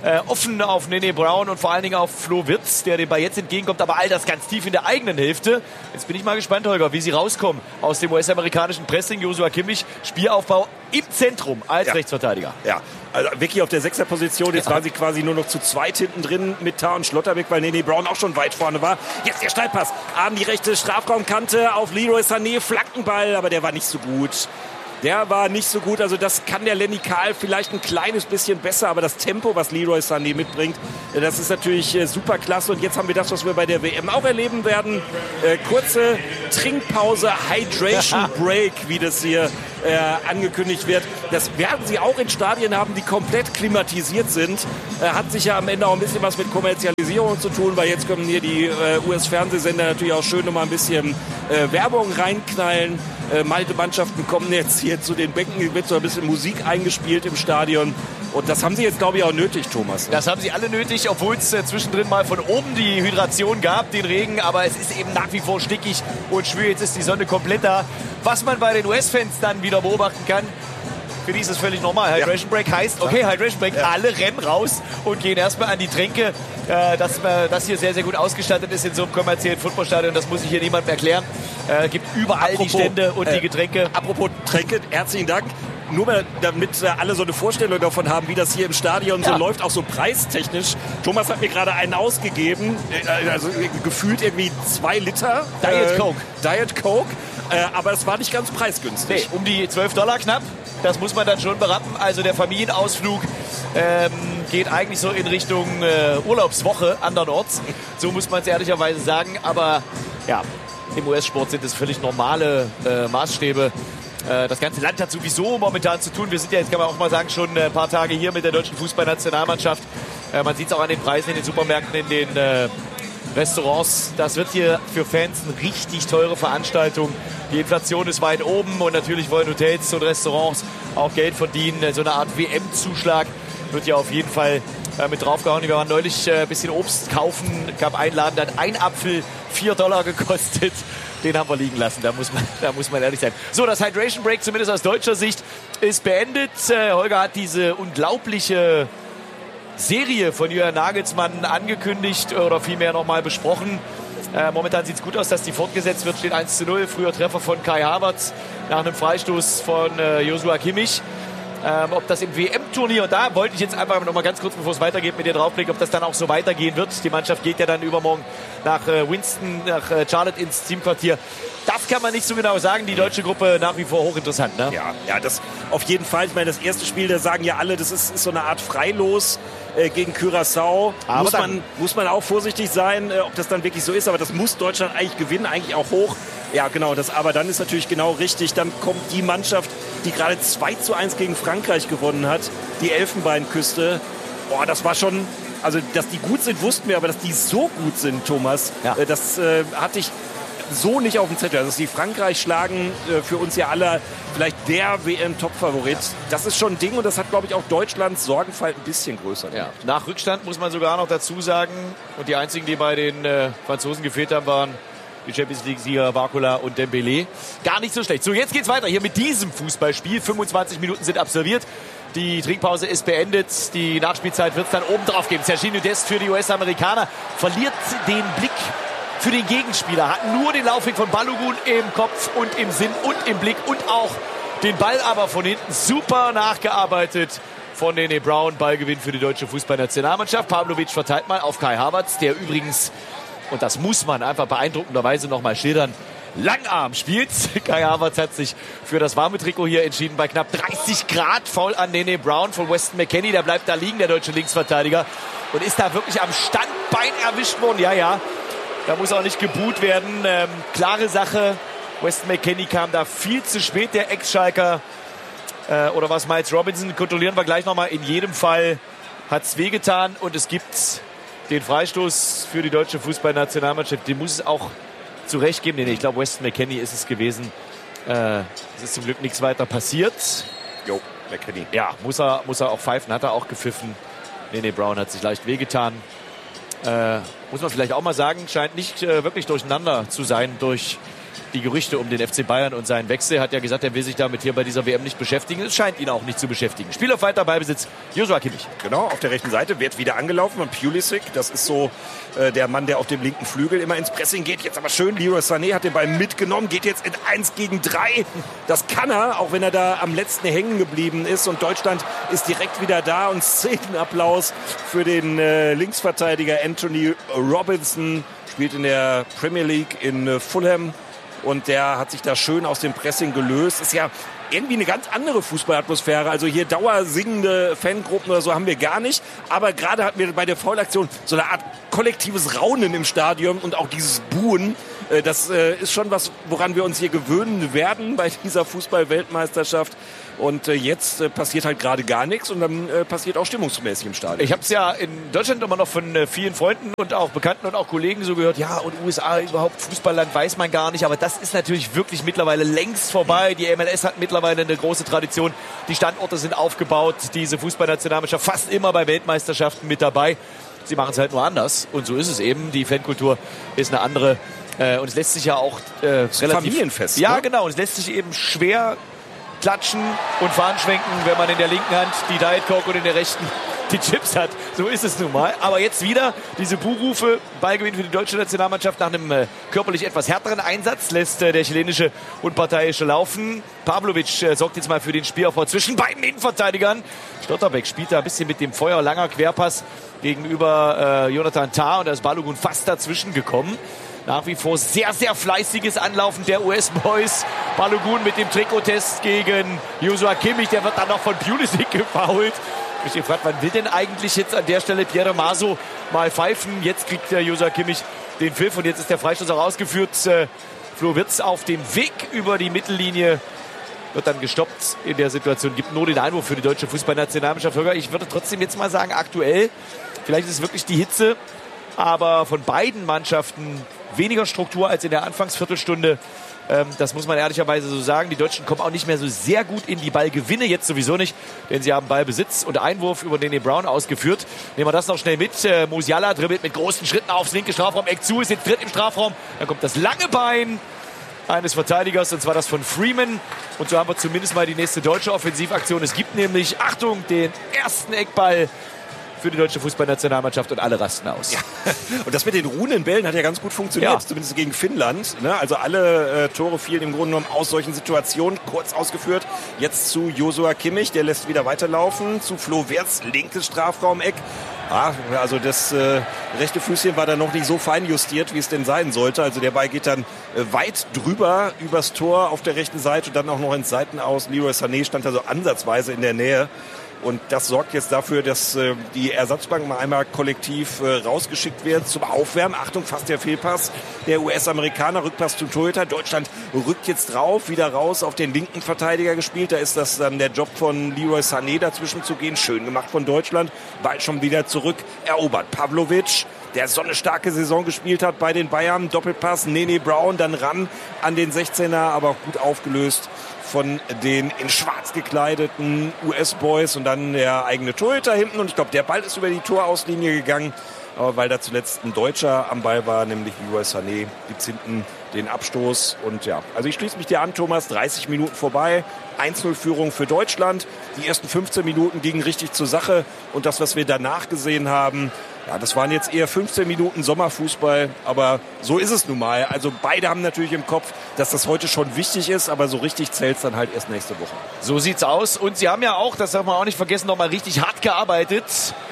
äh, offen auf Nene Brown und vor allen Dingen auf Flo Wirtz, der dem Ball jetzt entgegenkommt, aber all das ganz tief in der eigenen Hälfte. Jetzt bin ich mal gespannt, Holger, wie sie rauskommen aus dem U S-amerikanischen Pressing. Joshua Kimmich, Spielaufbau im Zentrum als ja. Rechtsverteidiger. Ja, also wirklich auf der Sechserposition. Jetzt ja. waren sie quasi nur noch zu zweit hinten drin mit Tah und Schlotterbeck, weil Nene Brown auch schon weit vorne war. Jetzt der Steilpass an die rechte Strafraumkante auf Leroy Sané, Flankenball, aber der war nicht so gut. Der war nicht so gut, also das kann der Lenny Kahl vielleicht ein kleines bisschen besser, aber das Tempo, was Leroy Sané mitbringt, das ist natürlich äh, super klasse. Und jetzt haben wir das, was wir bei der W M auch erleben werden. Äh, kurze Trinkpause, Hydration Break, wie das hier äh, angekündigt wird. Das werden sie auch in Stadien haben, die komplett klimatisiert sind. Äh, hat sich ja am Ende auch ein bisschen was mit Kommerzialisierung zu tun, weil jetzt können hier die äh, U S-Fernsehsender natürlich auch schön nochmal ein bisschen äh, Werbung reinknallen. Äh, Malte Mannschaften kommen jetzt hier zu den Becken, wird so ein bisschen Musik eingespielt im Stadion. Und das haben sie jetzt, glaube ich, auch nötig, Thomas. Das haben sie alle nötig, obwohl es äh, zwischendrin mal von oben die Hydration gab, den Regen. Aber es ist eben nach wie vor stickig und schwül. Jetzt ist die Sonne komplett da. Was man bei den U S-Fans dann wieder beobachten kann, für die ist es völlig normal. Hydration Break heißt, okay, Hydration Break, ja. alle rennen raus und gehen erstmal an die Tränke. Äh, dass äh, das hier sehr, sehr gut ausgestattet ist in so einem kommerziellen Footballstadion, das muss ich hier niemandem erklären. Es äh, gibt überall apropos, die Stände und äh, die Getränke. Apropos Tränke, herzlichen Dank. Nur mal, damit äh, alle so eine Vorstellung davon haben, wie das hier im Stadion ja. so läuft, auch so preistechnisch. Thomas hat mir gerade einen ausgegeben, äh, also gefühlt irgendwie zwei Liter. Diet äh, Coke. Diet Coke, äh, aber es war nicht ganz preisgünstig. Nee, um die zwölf Dollar knapp. Das muss man dann schon berappen. Also der Familienausflug ähm, geht eigentlich so in Richtung äh, Urlaubswoche andernorts. So muss man es ehrlicherweise sagen. Aber ja, im U S-Sport sind es völlig normale äh, Maßstäbe. Äh, das ganze Land hat sowieso momentan zu tun. Wir sind ja jetzt, kann man auch mal sagen, schon ein paar Tage hier mit der deutschen Fußballnationalmannschaft. Äh, man sieht es auch an den Preisen in den Supermärkten, in den äh, Restaurants. Das wird hier für Fans eine richtig teure Veranstaltung. Die Inflation ist weit oben und natürlich wollen Hotels und Restaurants auch Geld verdienen. So eine Art W M-Zuschlag wird hier auf jeden Fall äh, mit draufgehauen. Wir waren neulich äh, ein bisschen Obst kaufen, gab einen Laden, der hat ein Apfel vier Dollar gekostet. Den haben wir liegen lassen, da muss man, da muss man ehrlich sein. So, das Hydration Break, zumindest aus deutscher Sicht, ist beendet. Äh, Holger hat diese unglaubliche Serie von Julian Nagelsmann angekündigt oder vielmehr nochmal besprochen. Äh, momentan sieht es gut aus, dass die fortgesetzt wird. Steht eins zu null. Früher Treffer von Kai Havertz nach einem Freistoß von äh, Joshua Kimmich. Ähm, ob das im W M-Turnier, und da wollte ich jetzt einfach noch mal ganz kurz, bevor es weitergeht, mit dir draufblicken, ob das dann auch so weitergehen wird. Die Mannschaft geht ja dann übermorgen nach äh, Winston, nach äh, Charlotte ins Teamquartier. Das kann man nicht so genau sagen. Die deutsche Gruppe nach wie vor hochinteressant, ne? Ja, ja, das auf jeden Fall. Ich meine, das erste Spiel, da sagen ja alle, das ist, ist so eine Art Freilos äh, gegen Curaçao. Aber muss man, muss man auch vorsichtig sein, äh, ob das dann wirklich so ist. Aber das muss Deutschland eigentlich gewinnen, eigentlich auch hoch. Ja, genau. Das, aber dann ist natürlich genau richtig. Dann kommt die Mannschaft, die gerade zwei zu eins gegen Frankreich gewonnen hat, die Elfenbeinküste. Boah, das war schon... Also, dass die gut sind, wussten wir, aber dass die so gut sind, Thomas, ja. äh, das äh, hatte ich so nicht auf dem Zettel. Also, dass die Frankreich schlagen, äh, für uns ja alle vielleicht der W M-Top-Favorit. Ja. Das ist schon ein Ding und das hat, glaube ich, auch Deutschlands Sorgenfalt ein bisschen größer. Ja. Nach Rückstand muss man sogar noch dazu sagen, und die einzigen, die bei den äh, Franzosen gefehlt haben, waren die Champions League-Sieger Barcola und Dembélé. Gar nicht so schlecht. So, jetzt geht's weiter hier mit diesem Fußballspiel. fünfundzwanzig Minuten sind absolviert. Die Trinkpause ist beendet. Die Nachspielzeit wird es dann oben drauf geben. Sergiño Dest für die U S-Amerikaner verliert den Blick für den Gegenspieler. Hat nur den Laufweg von Balogun im Kopf und im Sinn und im Blick und auch den Ball aber von hinten super nachgearbeitet von Nene Brown. Ballgewinn für die deutsche Fußballnationalmannschaft. Pavlovic verteilt mal auf Kai Havertz, der übrigens, und das muss man einfach beeindruckenderweise nochmal schildern, Langarm spielt. Kai Havertz hat sich für das warme Trikot hier entschieden bei knapp dreißig Grad. Foul an Nene Brown von Weston McKennie. Der bleibt da liegen, der deutsche Linksverteidiger. Und ist da wirklich am Standbein erwischt worden. Ja, ja. Da muss auch nicht geboot werden. Ähm, klare Sache. Weston McKennie kam da viel zu spät, der Ex-Schalker. Äh, oder was Miles Robinson? Kontrollieren wir gleich nochmal. In jedem Fall hat es wehgetan. Und es gibt den Freistoß für die deutsche Fußballnationalmannschaft. Den muss es auch zurecht geben. Nee, ich glaube, Weston McKennie ist es gewesen. Äh, es ist zum Glück nichts weiter passiert. Jo, McKennie. Ja, muss er, muss er auch pfeifen. Hat er auch gepfiffen. Nene Brown hat sich leicht wehgetan. Äh, muss man vielleicht auch mal sagen, scheint nicht äh, wirklich durcheinander zu sein durch die Gerüchte um den F C Bayern und seinen Wechsel. Hat ja gesagt, er will sich damit hier bei dieser W M nicht beschäftigen. Es scheint ihn auch nicht zu beschäftigen. Spieler weiter, Ballbesitz, Joshua Kimmich. Genau, auf der rechten Seite wird wieder angelaufen von Pulisic. Das ist so äh, der Mann, der auf dem linken Flügel immer ins Pressing geht. Jetzt aber schön, Leroy Sané hat den Ball mitgenommen, geht jetzt in eins gegen drei. Das kann er, auch wenn er da am letzten hängen geblieben ist. Und Deutschland ist direkt wieder da. Und Szenenapplaus für den äh, Linksverteidiger Anthony Robinson. Spielt in der Premier League in äh, Fulham. Und der hat sich da schön aus dem Pressing gelöst. Ist ja irgendwie eine ganz andere Fußballatmosphäre. Also hier dauersingende Fangruppen oder so haben wir gar nicht. Aber gerade hatten wir bei der Foulaktion so eine Art kollektives Raunen im Stadion und auch dieses Buhen. Das ist schon was, woran wir uns hier gewöhnen werden bei dieser Fußball-Weltmeisterschaft. Und jetzt passiert halt gerade gar nichts und dann passiert auch stimmungsmäßig im Stadion. Ich habe es ja in Deutschland immer noch von vielen Freunden und auch Bekannten und auch Kollegen so gehört, ja, und U S A überhaupt Fußballland weiß man gar nicht, aber das ist natürlich wirklich mittlerweile längst vorbei. Die M L S hat mittlerweile eine große Tradition. Die Standorte sind aufgebaut, diese Fußballnationalmannschaft fast immer bei Weltmeisterschaften mit dabei. Sie machen es halt nur anders und so ist es eben. Die Fankultur ist eine andere äh, und es lässt sich ja auch äh, relativ... Familienfest. Ja, ne? genau. Und es lässt sich eben schwer klatschen und Fahnen schwenken, wenn man in der linken Hand die Diet Coke und in der rechten die Chips hat. So ist es nun mal. Aber jetzt wieder diese Buhrufe. Ballgewinn für die deutsche Nationalmannschaft nach einem äh, körperlich etwas härteren Einsatz lässt äh, der chilenische Unparteiische laufen. Pavlovic äh, sorgt jetzt mal für den Spielaufbau zwischen beiden Innenverteidigern. Stotterbeck spielt da ein bisschen mit dem Feuer. Langer Querpass gegenüber äh, Jonathan Tah und da ist Balogun fast dazwischen gekommen. Nach wie vor sehr, sehr fleißiges Anlaufen der U S-Boys. Balogun mit dem Trikottest gegen Joshua Kimmich. Der wird dann noch von Pulisic gefoult. Ich habe gefragt, wann will denn eigentlich jetzt an der Stelle Pierre Maso mal pfeifen? Jetzt kriegt der Joshua Kimmich den Pfiff und jetzt ist der Freistoß auch ausgeführt. Äh, Flo Wirtz auf dem Weg über die Mittellinie. Wird dann gestoppt in der Situation. Gibt nur den Einwurf für die deutsche Fußballnationalmannschaft. Ich würde trotzdem jetzt mal sagen, aktuell, vielleicht ist es wirklich die Hitze, aber von beiden Mannschaften weniger Struktur als in der Anfangsviertelstunde. Ähm, das muss man ehrlicherweise so sagen. Die Deutschen kommen auch nicht mehr so sehr gut in die Ballgewinne. Jetzt sowieso nicht, denn sie haben Ballbesitz und Einwurf über Nene Brown ausgeführt. Nehmen wir das noch schnell mit. Äh, Musiala dribbelt mit großen Schritten aufs linke Strafraum-Eck zu, ist jetzt dritt im Strafraum. Dann kommt das lange Bein eines Verteidigers, und zwar das von Freeman. Und so haben wir zumindest mal die nächste deutsche Offensivaktion. Es gibt nämlich, Achtung, den ersten Eckball für die deutsche Fußballnationalmannschaft und alle rasten aus. Ja. Und das mit den ruhenden Bällen hat ja ganz gut funktioniert, ja. Zumindest gegen Finnland. Ne? Also alle äh, Tore fielen im Grunde genommen aus solchen Situationen, kurz ausgeführt. Jetzt zu Joshua Kimmich, der lässt wieder weiterlaufen, zu Flo Wirtz, linkes Strafraumeck. Ah, also das äh, rechte Füßchen war da noch nicht so fein justiert, wie es denn sein sollte. Also der Ball geht dann äh, weit drüber übers Tor auf der rechten Seite und dann auch noch ins Seitenaus. Leroy Sané stand da so ansatzweise in der Nähe. Und das sorgt jetzt dafür, dass äh, die Ersatzbank mal einmal kollektiv äh, rausgeschickt wird zum Aufwärmen. Achtung, fast der Fehlpass. Der U S-Amerikaner, Rückpass zum Torhüter. Deutschland rückt jetzt drauf, wieder raus auf den linken Verteidiger gespielt. Da ist das dann der Job von Leroy Sané, dazwischen zu gehen. Schön gemacht von Deutschland. Ball schon wieder zurück erobert. Pavlovic, der so eine starke Saison gespielt hat bei den Bayern. Doppelpass, Nene Brown, dann ran an den sechzehner, aber gut aufgelöst von den in schwarz gekleideten U S-Boys und dann der eigene Torhüter hinten. Und ich glaube, der Ball ist über die Torauslinie gegangen, aber weil da zuletzt ein Deutscher am Ball war, nämlich Leroy Sané, gibt's hinten den Abstoß. Und ja, also ich schließe mich dir an, Thomas, dreißig Minuten vorbei, eins null Führung für Deutschland. Die ersten fünfzehn Minuten gingen richtig zur Sache und das, was wir danach gesehen haben, ja, das waren jetzt eher fünfzehn Minuten Sommerfußball, aber so ist es nun mal. Also beide haben natürlich im Kopf, dass das heute schon wichtig ist, aber so richtig zählt es dann halt erst nächste Woche. So sieht's aus. Und sie haben ja auch, das darf man auch nicht vergessen, noch mal richtig hart gearbeitet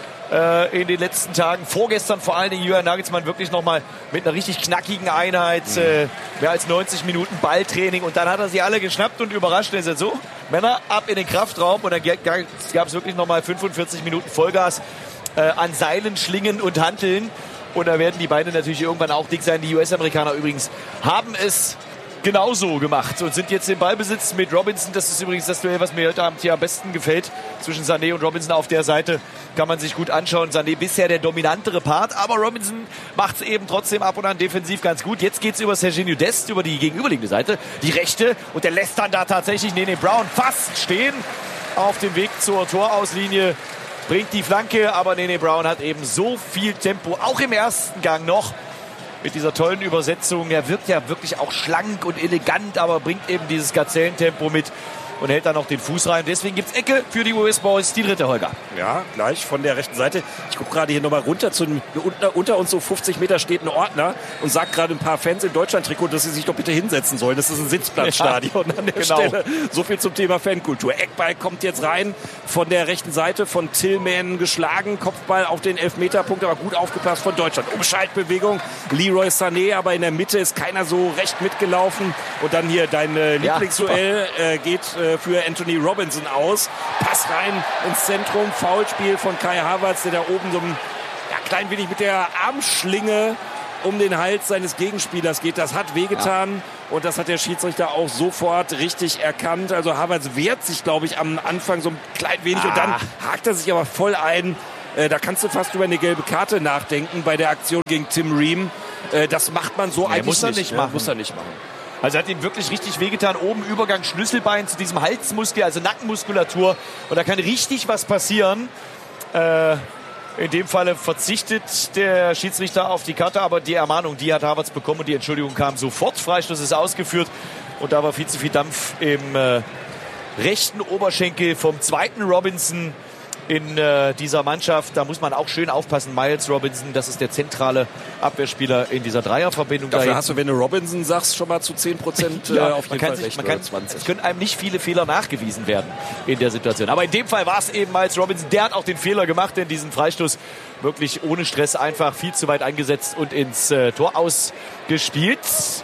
äh, in den letzten Tagen. Vorgestern vor allen Dingen Julian Nagelsmann wirklich noch mal mit einer richtig knackigen Einheit, mhm. äh, mehr als neunzig Minuten Balltraining. Und dann hat er sie alle geschnappt und überrascht. Er sagt so, Männer, ab in den Kraftraum. Und dann gab es wirklich noch mal fünfundvierzig Minuten Vollgas äh, an Seilen, Schlingen und Hanteln. Und da werden die Beine natürlich irgendwann auch dick sein. Die U S-Amerikaner übrigens haben es genauso gemacht und sind jetzt im Ballbesitz mit Robinson. Das ist übrigens das Duell, was mir heute Abend hier am besten gefällt. Zwischen Sané und Robinson auf der Seite kann man sich gut anschauen. Sané bisher der dominantere Part, aber Robinson macht es eben trotzdem ab und an defensiv ganz gut. Jetzt geht es über Serginho Dest, über die gegenüberliegende Seite, die rechte. Und der lässt dann da tatsächlich Nene Brown fast stehen auf dem Weg zur Torauslinie. Bringt die Flanke, aber Nene Brown hat eben so viel Tempo, auch im ersten Gang noch, mit dieser tollen Übersetzung. Er wirkt ja wirklich auch schlank und elegant, aber bringt eben dieses Gazellentempo mit und hält dann noch den Fuß rein. Deswegen gibt es Ecke für die U S Boys, die dritte, Holger. Ja, gleich von der rechten Seite. Ich gucke gerade hier nochmal runter. Zu, unter, unter uns so fünfzig Meter steht ein Ordner und sagt gerade ein paar Fans im Deutschland-Trikot, dass sie sich doch bitte hinsetzen sollen. Das ist ein Sitzplatzstadion ja, an der genau. Stelle. So viel zum Thema Fankultur. Eckball kommt jetzt rein von der rechten Seite, von Tillman geschlagen. Kopfball auf den Elfmeterpunkt, aber gut aufgepasst von Deutschland. Umschaltbewegung. Leroy Sané, aber in der Mitte ist keiner so recht mitgelaufen. Und dann hier dein äh, Lieblingsduell äh, geht äh, für Anthony Robinson aus. Pass rein ins Zentrum. Foulspiel von Kai Havertz, der da oben so ein ja, klein wenig mit der Armschlinge um den Hals seines Gegenspielers geht. Das hat wehgetan. Ja. Und das hat der Schiedsrichter auch sofort richtig erkannt. Also Havertz wehrt sich, glaube ich, am Anfang so ein klein wenig. Ah. Und dann hakt er sich aber voll ein. Äh, da kannst du fast über eine gelbe Karte nachdenken bei der Aktion gegen Tim Ream. Äh, das macht man so nee, eigentlich muss er nicht. nicht machen. Muss er nicht machen. Also hat ihm wirklich richtig wehgetan. Oben Übergang Schlüsselbein zu diesem Halsmuskel, also Nackenmuskulatur. Und da kann richtig was passieren. Äh, in dem Falle verzichtet der Schiedsrichter auf die Karte, aber die Ermahnung, die hat Havertz bekommen und die Entschuldigung kam sofort. Freistoß ist ausgeführt und da war viel zu viel Dampf im äh, rechten Oberschenkel vom zweiten Robinson in äh, dieser Mannschaft. Da muss man auch schön aufpassen. Miles Robinson, das ist der zentrale Abwehrspieler in dieser Dreierverbindung. Dafür dahin. Hast du, wenn du Robinson sagst, schon mal zu zehn Prozent ja, äh, auf jeden man kann Fall sich, recht. man kann, es können einem nicht viele Fehler nachgewiesen werden in der Situation. Aber in dem Fall war es eben Miles Robinson. Der hat auch den Fehler gemacht, denn diesen Freistoß wirklich ohne Stress einfach viel zu weit eingesetzt und ins äh, Tor ausgespielt.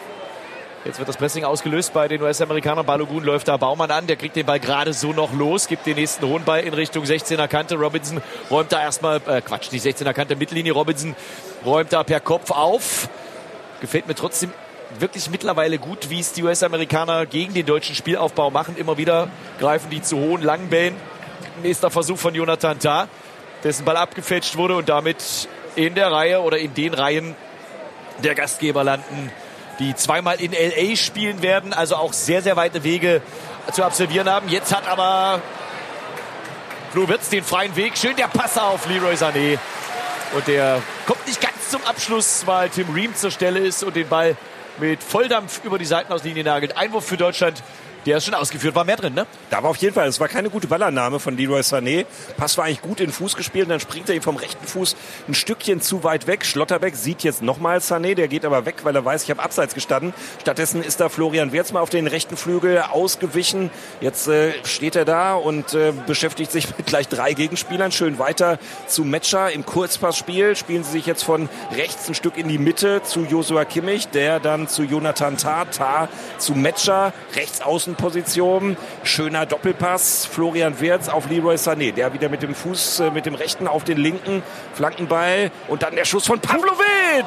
Jetzt wird das Pressing ausgelöst bei den U S-Amerikanern. Balogun läuft da Baumann an. Der kriegt den Ball gerade so noch los. Gibt den nächsten hohen Ball in Richtung sechzehner Kante. Robinson räumt da erstmal, äh, Quatsch, die sechzehner Kante Mittellinie. Robinson räumt da per Kopf auf. Gefällt mir trotzdem wirklich mittlerweile gut, wie es die U S-Amerikaner gegen den deutschen Spielaufbau machen. Immer wieder greifen die zu hohen, langen Bällen. Nächster Versuch von Jonathan Tah, dessen Ball abgefälscht wurde und damit in der Reihe oder in den Reihen der Gastgeber landen, die zweimal in L A spielen werden, also auch sehr, sehr weite Wege zu absolvieren haben. Jetzt hat aber Flo Wirtz den freien Weg. Schön der Pass auf Leroy Sané. Und der kommt nicht ganz zum Abschluss, weil Tim Ream zur Stelle ist und den Ball mit Volldampf über die Seitenauslinie nagelt. Einwurf für Deutschland. Der ist schon ausgeführt, war mehr drin, ne? Da war auf jeden Fall, es war keine gute Ballannahme von Leroy Sané. Pass war eigentlich gut in den Fuß gespielt und dann springt er ihm vom rechten Fuß ein Stückchen zu weit weg. Schlotterbeck sieht jetzt nochmal Sané, der geht aber weg, weil er weiß, ich habe abseits gestanden. Stattdessen ist da Florian Wirtz mal auf den rechten Flügel ausgewichen. Jetzt äh, steht er da und äh, beschäftigt sich mit gleich drei Gegenspielern. Schön weiter zu Metscher im Kurzpassspiel. Spielen sie sich jetzt von rechts ein Stück in die Mitte zu Joshua Kimmich, der dann zu Jonathan Tah, Tah zu Metscher, rechts außen Position, schöner Doppelpass, Florian Wirtz auf Leroy Sané, der wieder mit dem Fuß, äh, mit dem rechten auf den linken Flankenball und dann der Schuss von Pavlovic.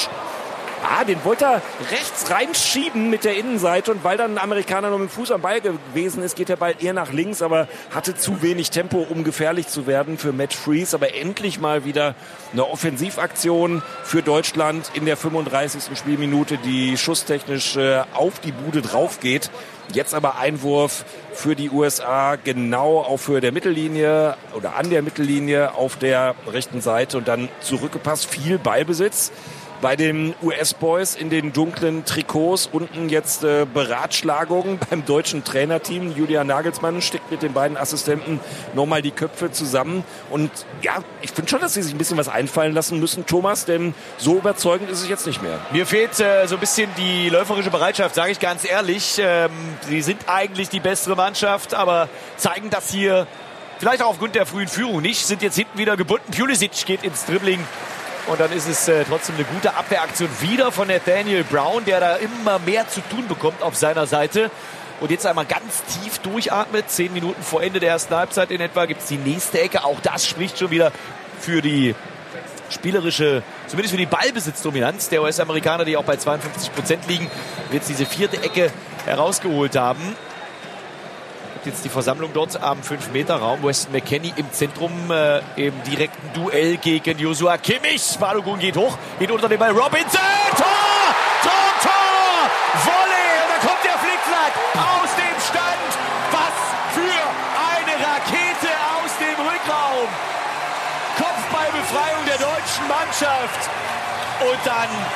Ah, den wollte er rechts reinschieben mit der Innenseite und weil dann ein Amerikaner noch mit dem Fuß am Ball gewesen ist, geht der Ball eher nach links, aber hatte zu wenig Tempo, um gefährlich zu werden für Matt Freese. Aber endlich mal wieder eine Offensivaktion für Deutschland in der fünfunddreißigsten Spielminute, die schusstechnisch äh, auf die Bude drauf geht. Jetzt aber Einwurf für die U S A genau auf Höhe der Mittellinie oder an der Mittellinie auf der rechten Seite und dann zurückgepasst, viel Ballbesitz bei den U S-Boys in den dunklen Trikots. Unten jetzt äh, Beratschlagungen beim deutschen Trainerteam. Julian Nagelsmann steckt mit den beiden Assistenten nochmal die Köpfe zusammen. Und ja, ich finde schon, dass sie sich ein bisschen was einfallen lassen müssen, Thomas, denn so überzeugend ist es jetzt nicht mehr. Mir fehlt äh, so ein bisschen die läuferische Bereitschaft, sage ich ganz ehrlich. Ähm, sie sind eigentlich die bessere Mannschaft, aber zeigen das hier vielleicht auch aufgrund der frühen Führung nicht. Sind jetzt hinten wieder gebunden. Pulisic geht ins Dribbling. Und dann ist es äh, trotzdem eine gute Abwehraktion wieder von Nathaniel Brown, der da immer mehr zu tun bekommt auf seiner Seite. Und jetzt einmal ganz tief durchatmet. Zehn Minuten vor Ende der ersten Halbzeit in etwa gibt es die nächste Ecke. Auch das spricht schon wieder für die spielerische, zumindest für die Ballbesitzdominanz der U S-Amerikaner, die auch bei zweiundfünfzig Prozent liegen. Jetzt diese vierte Ecke herausgeholt haben. Jetzt die Versammlung dort am fünf Meter Raum. Weston McKennie im Zentrum äh, im direkten Duell gegen Joshua Kimmich. Balogun geht hoch, geht unter den Ball. Robinson! Tor! Tor! Tor! Volley! Und da kommt der Flickflack aus dem Stand. Was für eine Rakete aus dem Rückraum. Kopfballbefreiung der deutschen Mannschaft. Und dann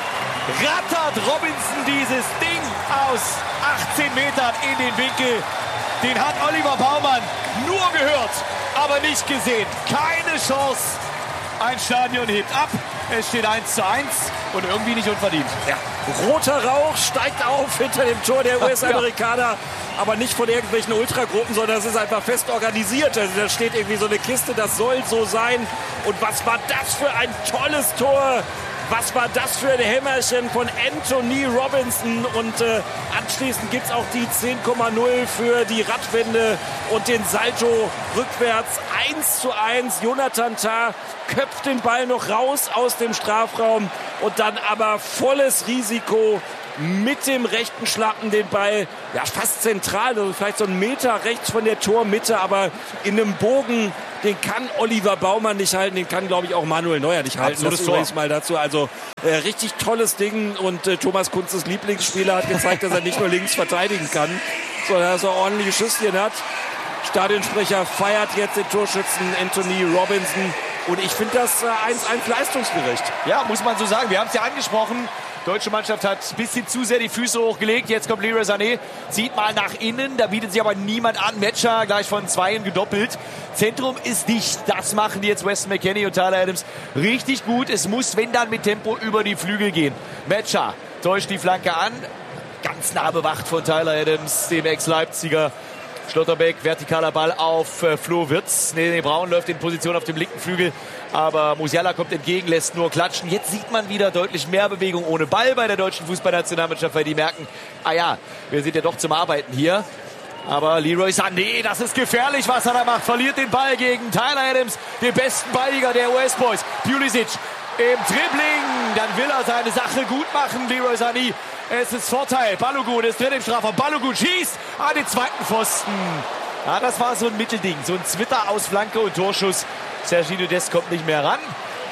rattert Robinson dieses Ding aus achtzehn Metern in den Winkel. Den hat Oliver Baumann nur gehört, aber nicht gesehen. Keine Chance. Ein Stadion hebt ab. Es steht eins zu eins und irgendwie nicht unverdient. Ja. Roter Rauch steigt auf hinter dem Tor der U S-Amerikaner. Aber nicht von irgendwelchen Ultragruppen, sondern es ist einfach fest organisiert. Also da steht irgendwie so eine Kiste, das soll so sein. Und was war das für ein tolles Tor? Was war das für ein Hämmerchen von Anthony Robinson? Und äh, anschließend gibt es auch die zehn Komma null für die Radwende und den Salto rückwärts. eins zu eins. Jonathan Tah köpft den Ball noch raus aus dem Strafraum und dann aber volles Risiko mit dem rechten Schlappen den Ball, ja fast zentral, also vielleicht so einen Meter rechts von der Tormitte, aber in einem Bogen, den kann Oliver Baumann nicht halten, den kann, glaube ich, auch Manuel Neuer nicht halten. Absolutes das übrigens mal dazu. Also äh, richtig tolles Ding und äh, Thomas Kunzes Lieblingsspieler hat gezeigt, dass er nicht nur links verteidigen kann, sondern dass er ordentliche Schüsschen hat. Stadionsprecher feiert jetzt den Torschützen Anthony Robinson und ich finde das äh, eins eins leistungsgerecht. Ja, muss man so sagen. Wir haben es ja angesprochen. Die deutsche Mannschaft hat ein bisschen zu sehr die Füße hochgelegt. Jetzt kommt Leroy Sané, zieht mal nach innen. Da bietet sich aber niemand an. Metscher gleich von Zweien gedoppelt. Zentrum ist dicht. Das machen die jetzt Weston McKennie und Tyler Adams richtig gut. Es muss, wenn dann, mit Tempo über die Flügel gehen. Metscher täuscht die Flanke an. Ganz nah bewacht von Tyler Adams, dem Ex-Leipziger. Schlotterbeck, vertikaler Ball auf äh, Flo Wirtz. Nene Braun läuft in Position auf dem linken Flügel. Aber Musiala kommt entgegen, lässt nur klatschen. Jetzt sieht man wieder deutlich mehr Bewegung ohne Ball bei der deutschen Fußballnationalmannschaft, weil die merken, ah ja, wir sind ja doch zum Arbeiten hier. Aber Leroy Sané, das ist gefährlich, was er da macht. Verliert den Ball gegen Tyler Adams, den besten Balljäger der U S-Boys. Pulisic im Dribbling, dann will er seine Sache gut machen, Leroy Sané. Es ist Vorteil, Balogun ist drin im Strafraum, Balogun schießt an den zweiten Pfosten. Ja, das war so ein Mittelding, so ein Zwitter aus Flanke und Torschuss. Serginho Dest kommt nicht mehr ran.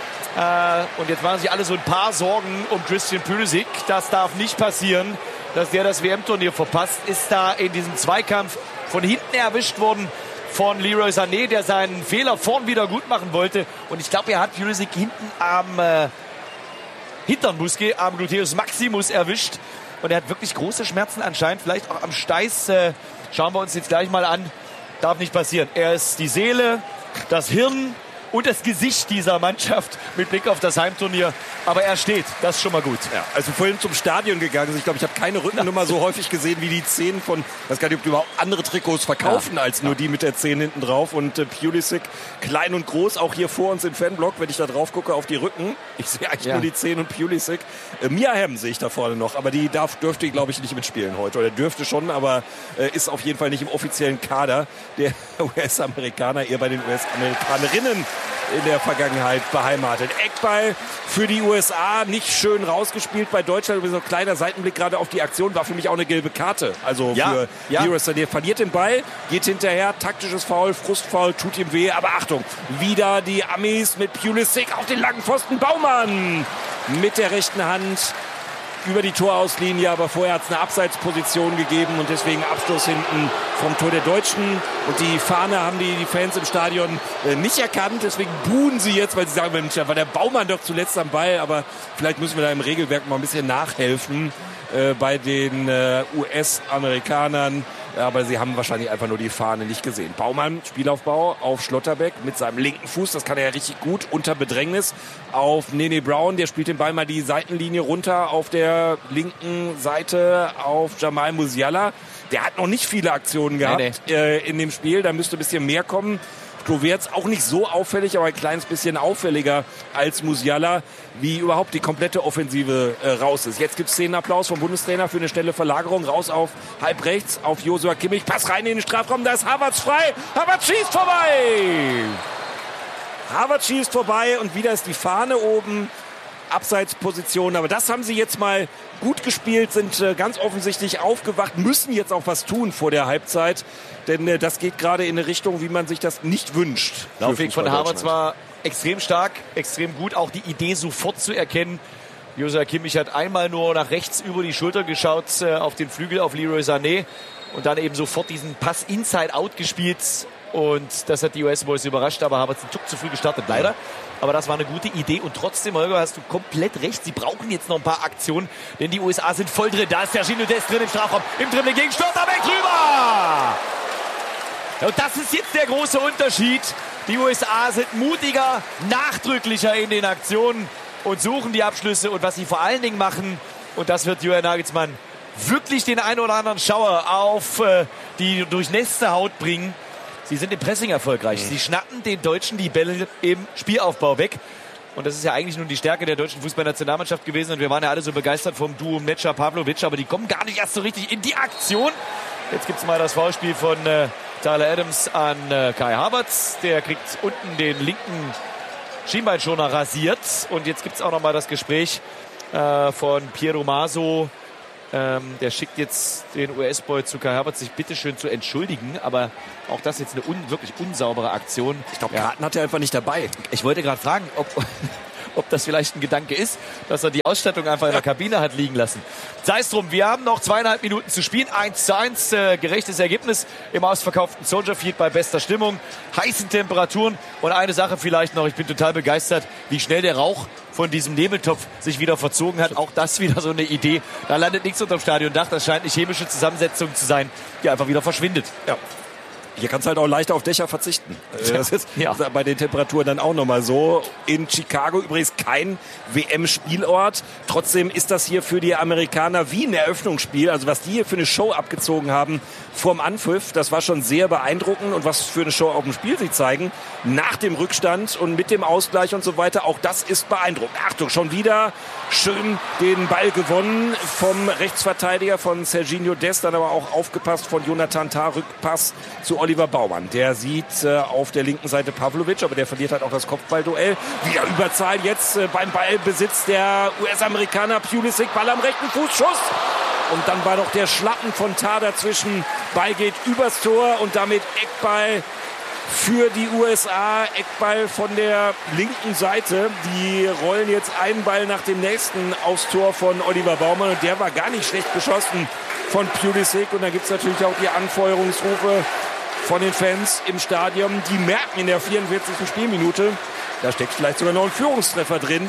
Äh, und jetzt machen sich alle so ein paar Sorgen um Christian Pulisic. Das darf nicht passieren, dass der das W M-Turnier verpasst. Ist da in diesem Zweikampf von hinten erwischt worden von Leroy Sané, der seinen Fehler vorn wieder gut machen wollte. Und ich glaube, er hat Pulisic hinten am äh, Hintern Muskel, am Gluteus Maximus erwischt. Und er hat wirklich große Schmerzen anscheinend, vielleicht auch am Steiß. Äh, schauen wir uns jetzt gleich mal an. Darf nicht passieren. Er ist die Seele, das Hirn und das Gesicht dieser Mannschaft mit Blick auf das Heimturnier. Aber er steht, das ist schon mal gut. Ja, also vorhin zum Stadion gegangen ist. Ich glaube, ich habe keine Rückennummer so häufig gesehen wie die zehn von, ich weiß gar nicht, ob die überhaupt andere Trikots verkaufen ja. als nur die mit der zehn hinten drauf. Und äh, Pulisic, klein und groß, auch hier vor uns im Fanblock, wenn ich da drauf gucke auf die Rücken. Ich sehe eigentlich ja. nur die zehn und Pulisic. Äh, Mia Hamm sehe ich da vorne noch, aber die darf, dürfte, glaube ich, nicht mitspielen heute. Oder dürfte schon, aber äh, ist auf jeden Fall nicht im offiziellen Kader der U S-Amerikaner, eher bei den U S-Amerikanerinnen in der Vergangenheit beheimatet. Eckball für die U S A, nicht schön rausgespielt bei Deutschland. So ein kleiner Seitenblick gerade auf die Aktion, war für mich auch eine gelbe Karte. Also ja, für ja. Leroy Sané, verliert den Ball, geht hinterher, taktisches Foul, Frustfoul, tut ihm weh. Aber Achtung, wieder die Amis mit Pulisic auf den langen Pfosten. Baumann mit der rechten Hand über die Torauslinie, aber vorher hat es eine Abseitsposition gegeben und deswegen Abstoß hinten vom Tor der Deutschen. Und die Fahne haben die, die Fans im Stadion äh, nicht erkannt, deswegen buhen sie jetzt, weil sie sagen, Mensch, da war der Baumann doch zuletzt am Ball, aber vielleicht müssen wir da im Regelwerk mal ein bisschen nachhelfen äh, bei den äh, U S-Amerikanern. Aber sie haben wahrscheinlich einfach nur die Fahne nicht gesehen. Baumann, Spielaufbau auf Schlotterbeck mit seinem linken Fuß. Das kann er ja richtig gut unter Bedrängnis. Auf Nene Brown, der spielt den Ball mal die Seitenlinie runter auf der linken Seite auf Jamal Musiala. Der hat noch nicht viele Aktionen gehabt nee, nee. Äh, in dem Spiel. Da müsste ein bisschen mehr kommen. Klovertz auch nicht so auffällig, aber ein kleines bisschen auffälliger als Musiala, wie überhaupt die komplette Offensive äh, raus ist. Jetzt gibt es Szenenapplaus vom Bundestrainer für eine schnelle Verlagerung. Raus auf halb rechts, auf Joshua Kimmich. Pass rein in den Strafraum, da ist Havertz frei. Havertz schießt vorbei. Havertz schießt vorbei und wieder ist die Fahne oben. Abseitsposition, aber das haben sie jetzt mal gut gespielt, sind äh, ganz offensichtlich aufgewacht, müssen jetzt auch was tun vor der Halbzeit, denn äh, das geht gerade in eine Richtung, wie man sich das nicht wünscht. Laufweg von Havertz war extrem stark, extrem gut, auch die Idee sofort zu erkennen. Joshua Kimmich hat einmal nur nach rechts über die Schulter geschaut, äh, auf den Flügel, auf Leroy Sané und dann eben sofort diesen Pass Inside-Out gespielt und das hat die U S-Boys überrascht, aber Havertz einen Tuck zu früh gestartet, leider. Aber das war eine gute Idee und trotzdem, Holger, hast du komplett recht. Sie brauchen jetzt noch ein paar Aktionen, denn die U S A sind voll drin. Da ist Sergiño Dest drin im Strafraum. Im Dribbling gegen Stotterbeck drüber. Und das ist jetzt der große Unterschied. Die U S A sind mutiger, nachdrücklicher in den Aktionen und suchen die Abschlüsse. Und was sie vor allen Dingen machen, und das wird Julian Nagelsmann wirklich den einen oder anderen Schauer auf äh, die durchnässte Haut bringen. Sie sind im Pressing erfolgreich. Mhm. Sie schnappen den Deutschen die Bälle im Spielaufbau weg. Und das ist ja eigentlich nun die Stärke der deutschen Fußballnationalmannschaft gewesen. Und wir waren ja alle so begeistert vom Duo Metscher-Pavlovic. Aber die kommen gar nicht erst so richtig in die Aktion. Jetzt gibt es mal das Foulspiel von äh, Tyler Adams an äh, Kai Havertz. Der kriegt unten den linken Schienbeinschoner rasiert. Und jetzt gibt es auch noch mal das Gespräch äh, von Piero Maso. Ähm, der schickt jetzt den U S-Boy zu Kai Havertz, sich bitteschön zu entschuldigen. Aber auch das jetzt eine un wirklich unsaubere Aktion. Ich glaube, ja. Karten hat er einfach nicht dabei. Ich wollte gerade fragen, ob, ob das vielleicht ein Gedanke ist, dass er die Ausstattung einfach in der Kabine hat liegen lassen. Sei es drum, wir haben noch zweieinhalb Minuten zu spielen. eins zu eins, äh, gerechtes Ergebnis im ausverkauften Soldier Field bei bester Stimmung, heißen Temperaturen. Und eine Sache vielleicht noch, ich bin total begeistert, wie schnell der Rauch von diesem Nebeltopf sich wieder verzogen hat. Auch das wieder so eine Idee. Da landet nichts unterm Stadiondach. Das scheint eine chemische Zusammensetzung zu sein, die einfach wieder verschwindet. Ja. Hier kannst du halt auch leichter auf Dächer verzichten. Das ist ja. bei den Temperaturen dann auch nochmal so. In Chicago übrigens kein W M-Spielort. Trotzdem ist das hier für die Amerikaner wie ein Eröffnungsspiel. Also was die hier für eine Show abgezogen haben vorm Anpfiff, das war schon sehr beeindruckend. Und was für eine Show auf dem Spiel sie zeigen, nach dem Rückstand und mit dem Ausgleich und so weiter, auch das ist beeindruckend. Achtung, schon wieder schön den Ball gewonnen vom Rechtsverteidiger von Sergiño Dest, dann aber auch aufgepasst von Jonathan Tah, Rückpass zu Oliver Baumann. Der sieht äh, auf der linken Seite Pavlovic, aber der verliert halt auch das Kopfballduell. Wieder Überzahl jetzt äh, beim Ballbesitz der U S-Amerikaner. Pulisic, Ball am rechten Fuß, Schuss. Und dann war doch der Schlappen von Tah dazwischen. Ball geht übers Tor und damit Eckball für die U S A. Eckball von der linken Seite. Die rollen jetzt einen Ball nach dem nächsten aufs Tor von Oliver Baumann. Und der war gar nicht schlecht geschossen von Pulisic. Und dann gibt es natürlich auch die Anfeuerungsrufe von den Fans im Stadion. Die merken in der vierundvierzigsten Spielminute, da steckt vielleicht sogar noch ein Führungstreffer drin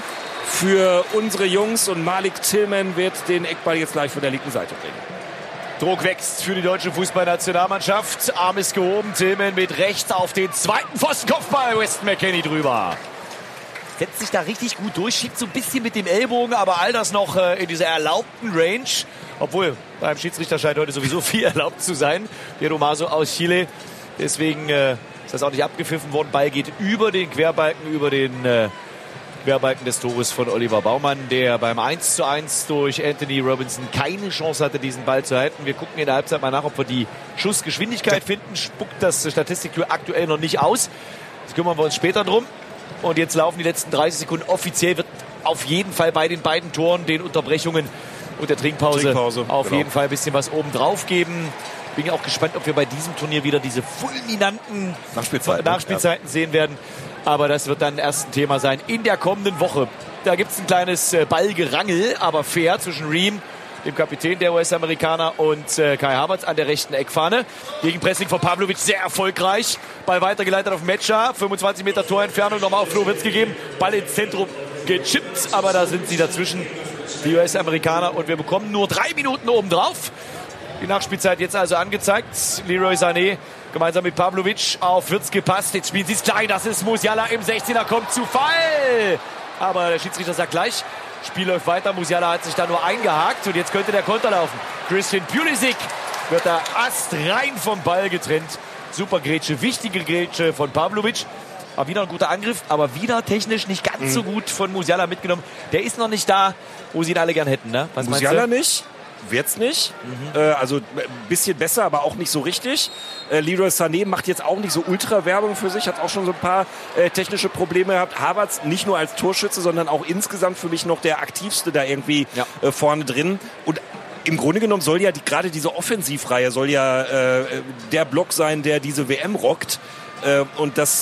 für unsere Jungs. Und Malik Tillman wird den Eckball jetzt gleich von der linken Seite bringen. Druck wächst für die deutsche Fußballnationalmannschaft. Arm ist gehoben. Tillman mit rechts auf den zweiten Pfostenkopfball. Weston McKennie drüber. Setzt sich da richtig gut durch, schiebt so ein bisschen mit dem Ellbogen, aber all das noch äh, in dieser erlaubten Range. Obwohl, beim Schiedsrichter scheint heute sowieso viel erlaubt zu sein. Piero Maso aus Chile. Deswegen äh, ist das auch nicht abgepfiffen worden. Ball geht über den Querbalken, über den äh, Querbalken des Tores von Oliver Baumann, der beim eins zu eins durch Anthony Robinson keine Chance hatte, diesen Ball zu halten. Wir gucken in der Halbzeit mal nach, ob wir die Schussgeschwindigkeit finden. Spuckt das Statistiktool aktuell noch nicht aus. Das kümmern wir uns später drum. Und jetzt laufen die letzten dreißig Sekunden. Offiziell wird auf jeden Fall bei den beiden Toren, den Unterbrechungen und der Trinkpause, Trinkpause auf genau. jeden Fall ein bisschen was oben drauf geben. Bin ja auch gespannt, ob wir bei diesem Turnier wieder diese fulminanten Nachspielzeiten, Nachspielzeiten ja. sehen werden. Aber das wird dann erst ein Thema sein in der kommenden Woche. Da gibt es ein kleines Ballgerangel, aber fair zwischen Ream, dem Kapitän der U S-Amerikaner, und äh, Kai Havertz an der rechten Eckfahne. Gegenpressing von Pavlovic sehr erfolgreich. Ball weitergeleitet auf Metscher. fünfundzwanzig Meter Torentfernung, nochmal auf Flo wird's gegeben. Ball ins Zentrum gechippt, aber da sind sie dazwischen, die U S-Amerikaner. Und wir bekommen nur drei Minuten obendrauf. Die Nachspielzeit jetzt also angezeigt. Leroy Sané gemeinsam mit Pavlovic auf Wirtz gepasst. Jetzt spielen sie es klein. Das ist Musiala im sechzehner. Kommt zu Fall. Aber der Schiedsrichter sagt gleich, Spiel läuft weiter. Musiala hat sich da nur eingehakt. Und jetzt könnte der Konter laufen. Christian Pulisic wird da astrein vom Ball getrennt. Super Grätsche. Wichtige Grätsche von Pavlovic. Aber wieder ein guter Angriff. Aber wieder technisch nicht ganz mhm. so gut von Musiala mitgenommen. Der ist noch nicht da, wo sie ihn alle gern hätten. Ne? Was Musiala nicht? Wird's nicht. Mhm. Äh, also ein bisschen besser, aber auch nicht so richtig. Äh, Leroy Sané macht jetzt auch nicht so Ultra-Werbung für sich, hat auch schon so ein paar äh, technische Probleme gehabt. Havertz nicht nur als Torschütze, sondern auch insgesamt für mich noch der aktivste da irgendwie ja. äh, vorne drin. Und im Grunde genommen soll ja die, gerade diese Offensivreihe soll ja äh, der Block sein, der diese W M rockt. Äh, und das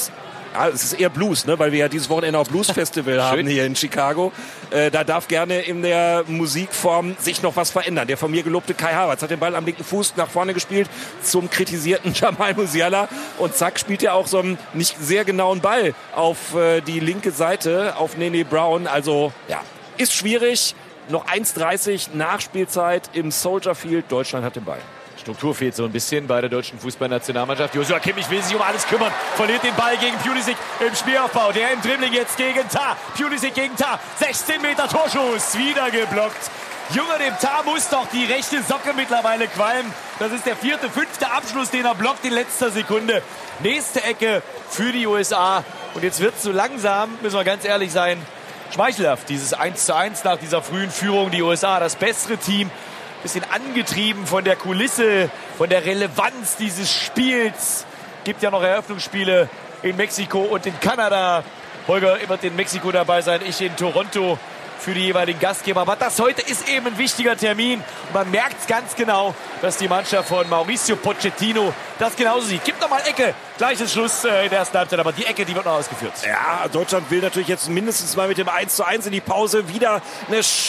Ja, es ist eher Blues, ne? Weil wir ja dieses Wochenende auch Blues-Festival haben hier in Chicago. Äh, da darf gerne in der Musikform sich noch was verändern. Der von mir gelobte Kai Havertz hat den Ball am linken Fuß nach vorne gespielt zum kritisierten Jamal Musiala. Und zack, spielt er auch so einen nicht sehr genauen Ball auf äh, die linke Seite, auf Nene Brown. Also, ja, ist schwierig. Noch eins dreißig Nachspielzeit im Soldier Field. Deutschland hat den Ball. Struktur fehlt so ein bisschen bei der deutschen Fußballnationalmannschaft. Joshua Kimmich will sich um alles kümmern. Verliert den Ball gegen Pulisic im Spielaufbau. Der im Dribbling jetzt gegen Tah. Pulisic gegen Tah. sechzehn Meter Torschuss. Wieder geblockt. Junge, dem Tah muss doch die rechte Socke mittlerweile qualmen. Das ist der vierte, fünfte Abschluss, den er blockt in letzter Sekunde. Nächste Ecke für die U S A. Und jetzt wird es so langsam, müssen wir ganz ehrlich sein, schmeichelhaft. Dieses eins zu eins nach dieser frühen Führung. Die U S A, das bessere Team. Bisschen angetrieben von der Kulisse, von der Relevanz dieses Spiels. Gibt ja noch Eröffnungsspiele in Mexiko und in Kanada. Holger wird in Mexiko dabei sein, ich in Toronto für die jeweiligen Gastgeber. Aber das heute ist eben ein wichtiger Termin. Und man merkt ganz genau, dass die Mannschaft von Mauricio Pochettino das genauso sieht. Gibt nochmal Ecke. Gleiches Schluss äh, in der ersten Halbzeit, aber die Ecke, die wird noch ausgeführt. Ja, Deutschland will natürlich jetzt mindestens mal mit dem eins zu eins in die Pause wieder eine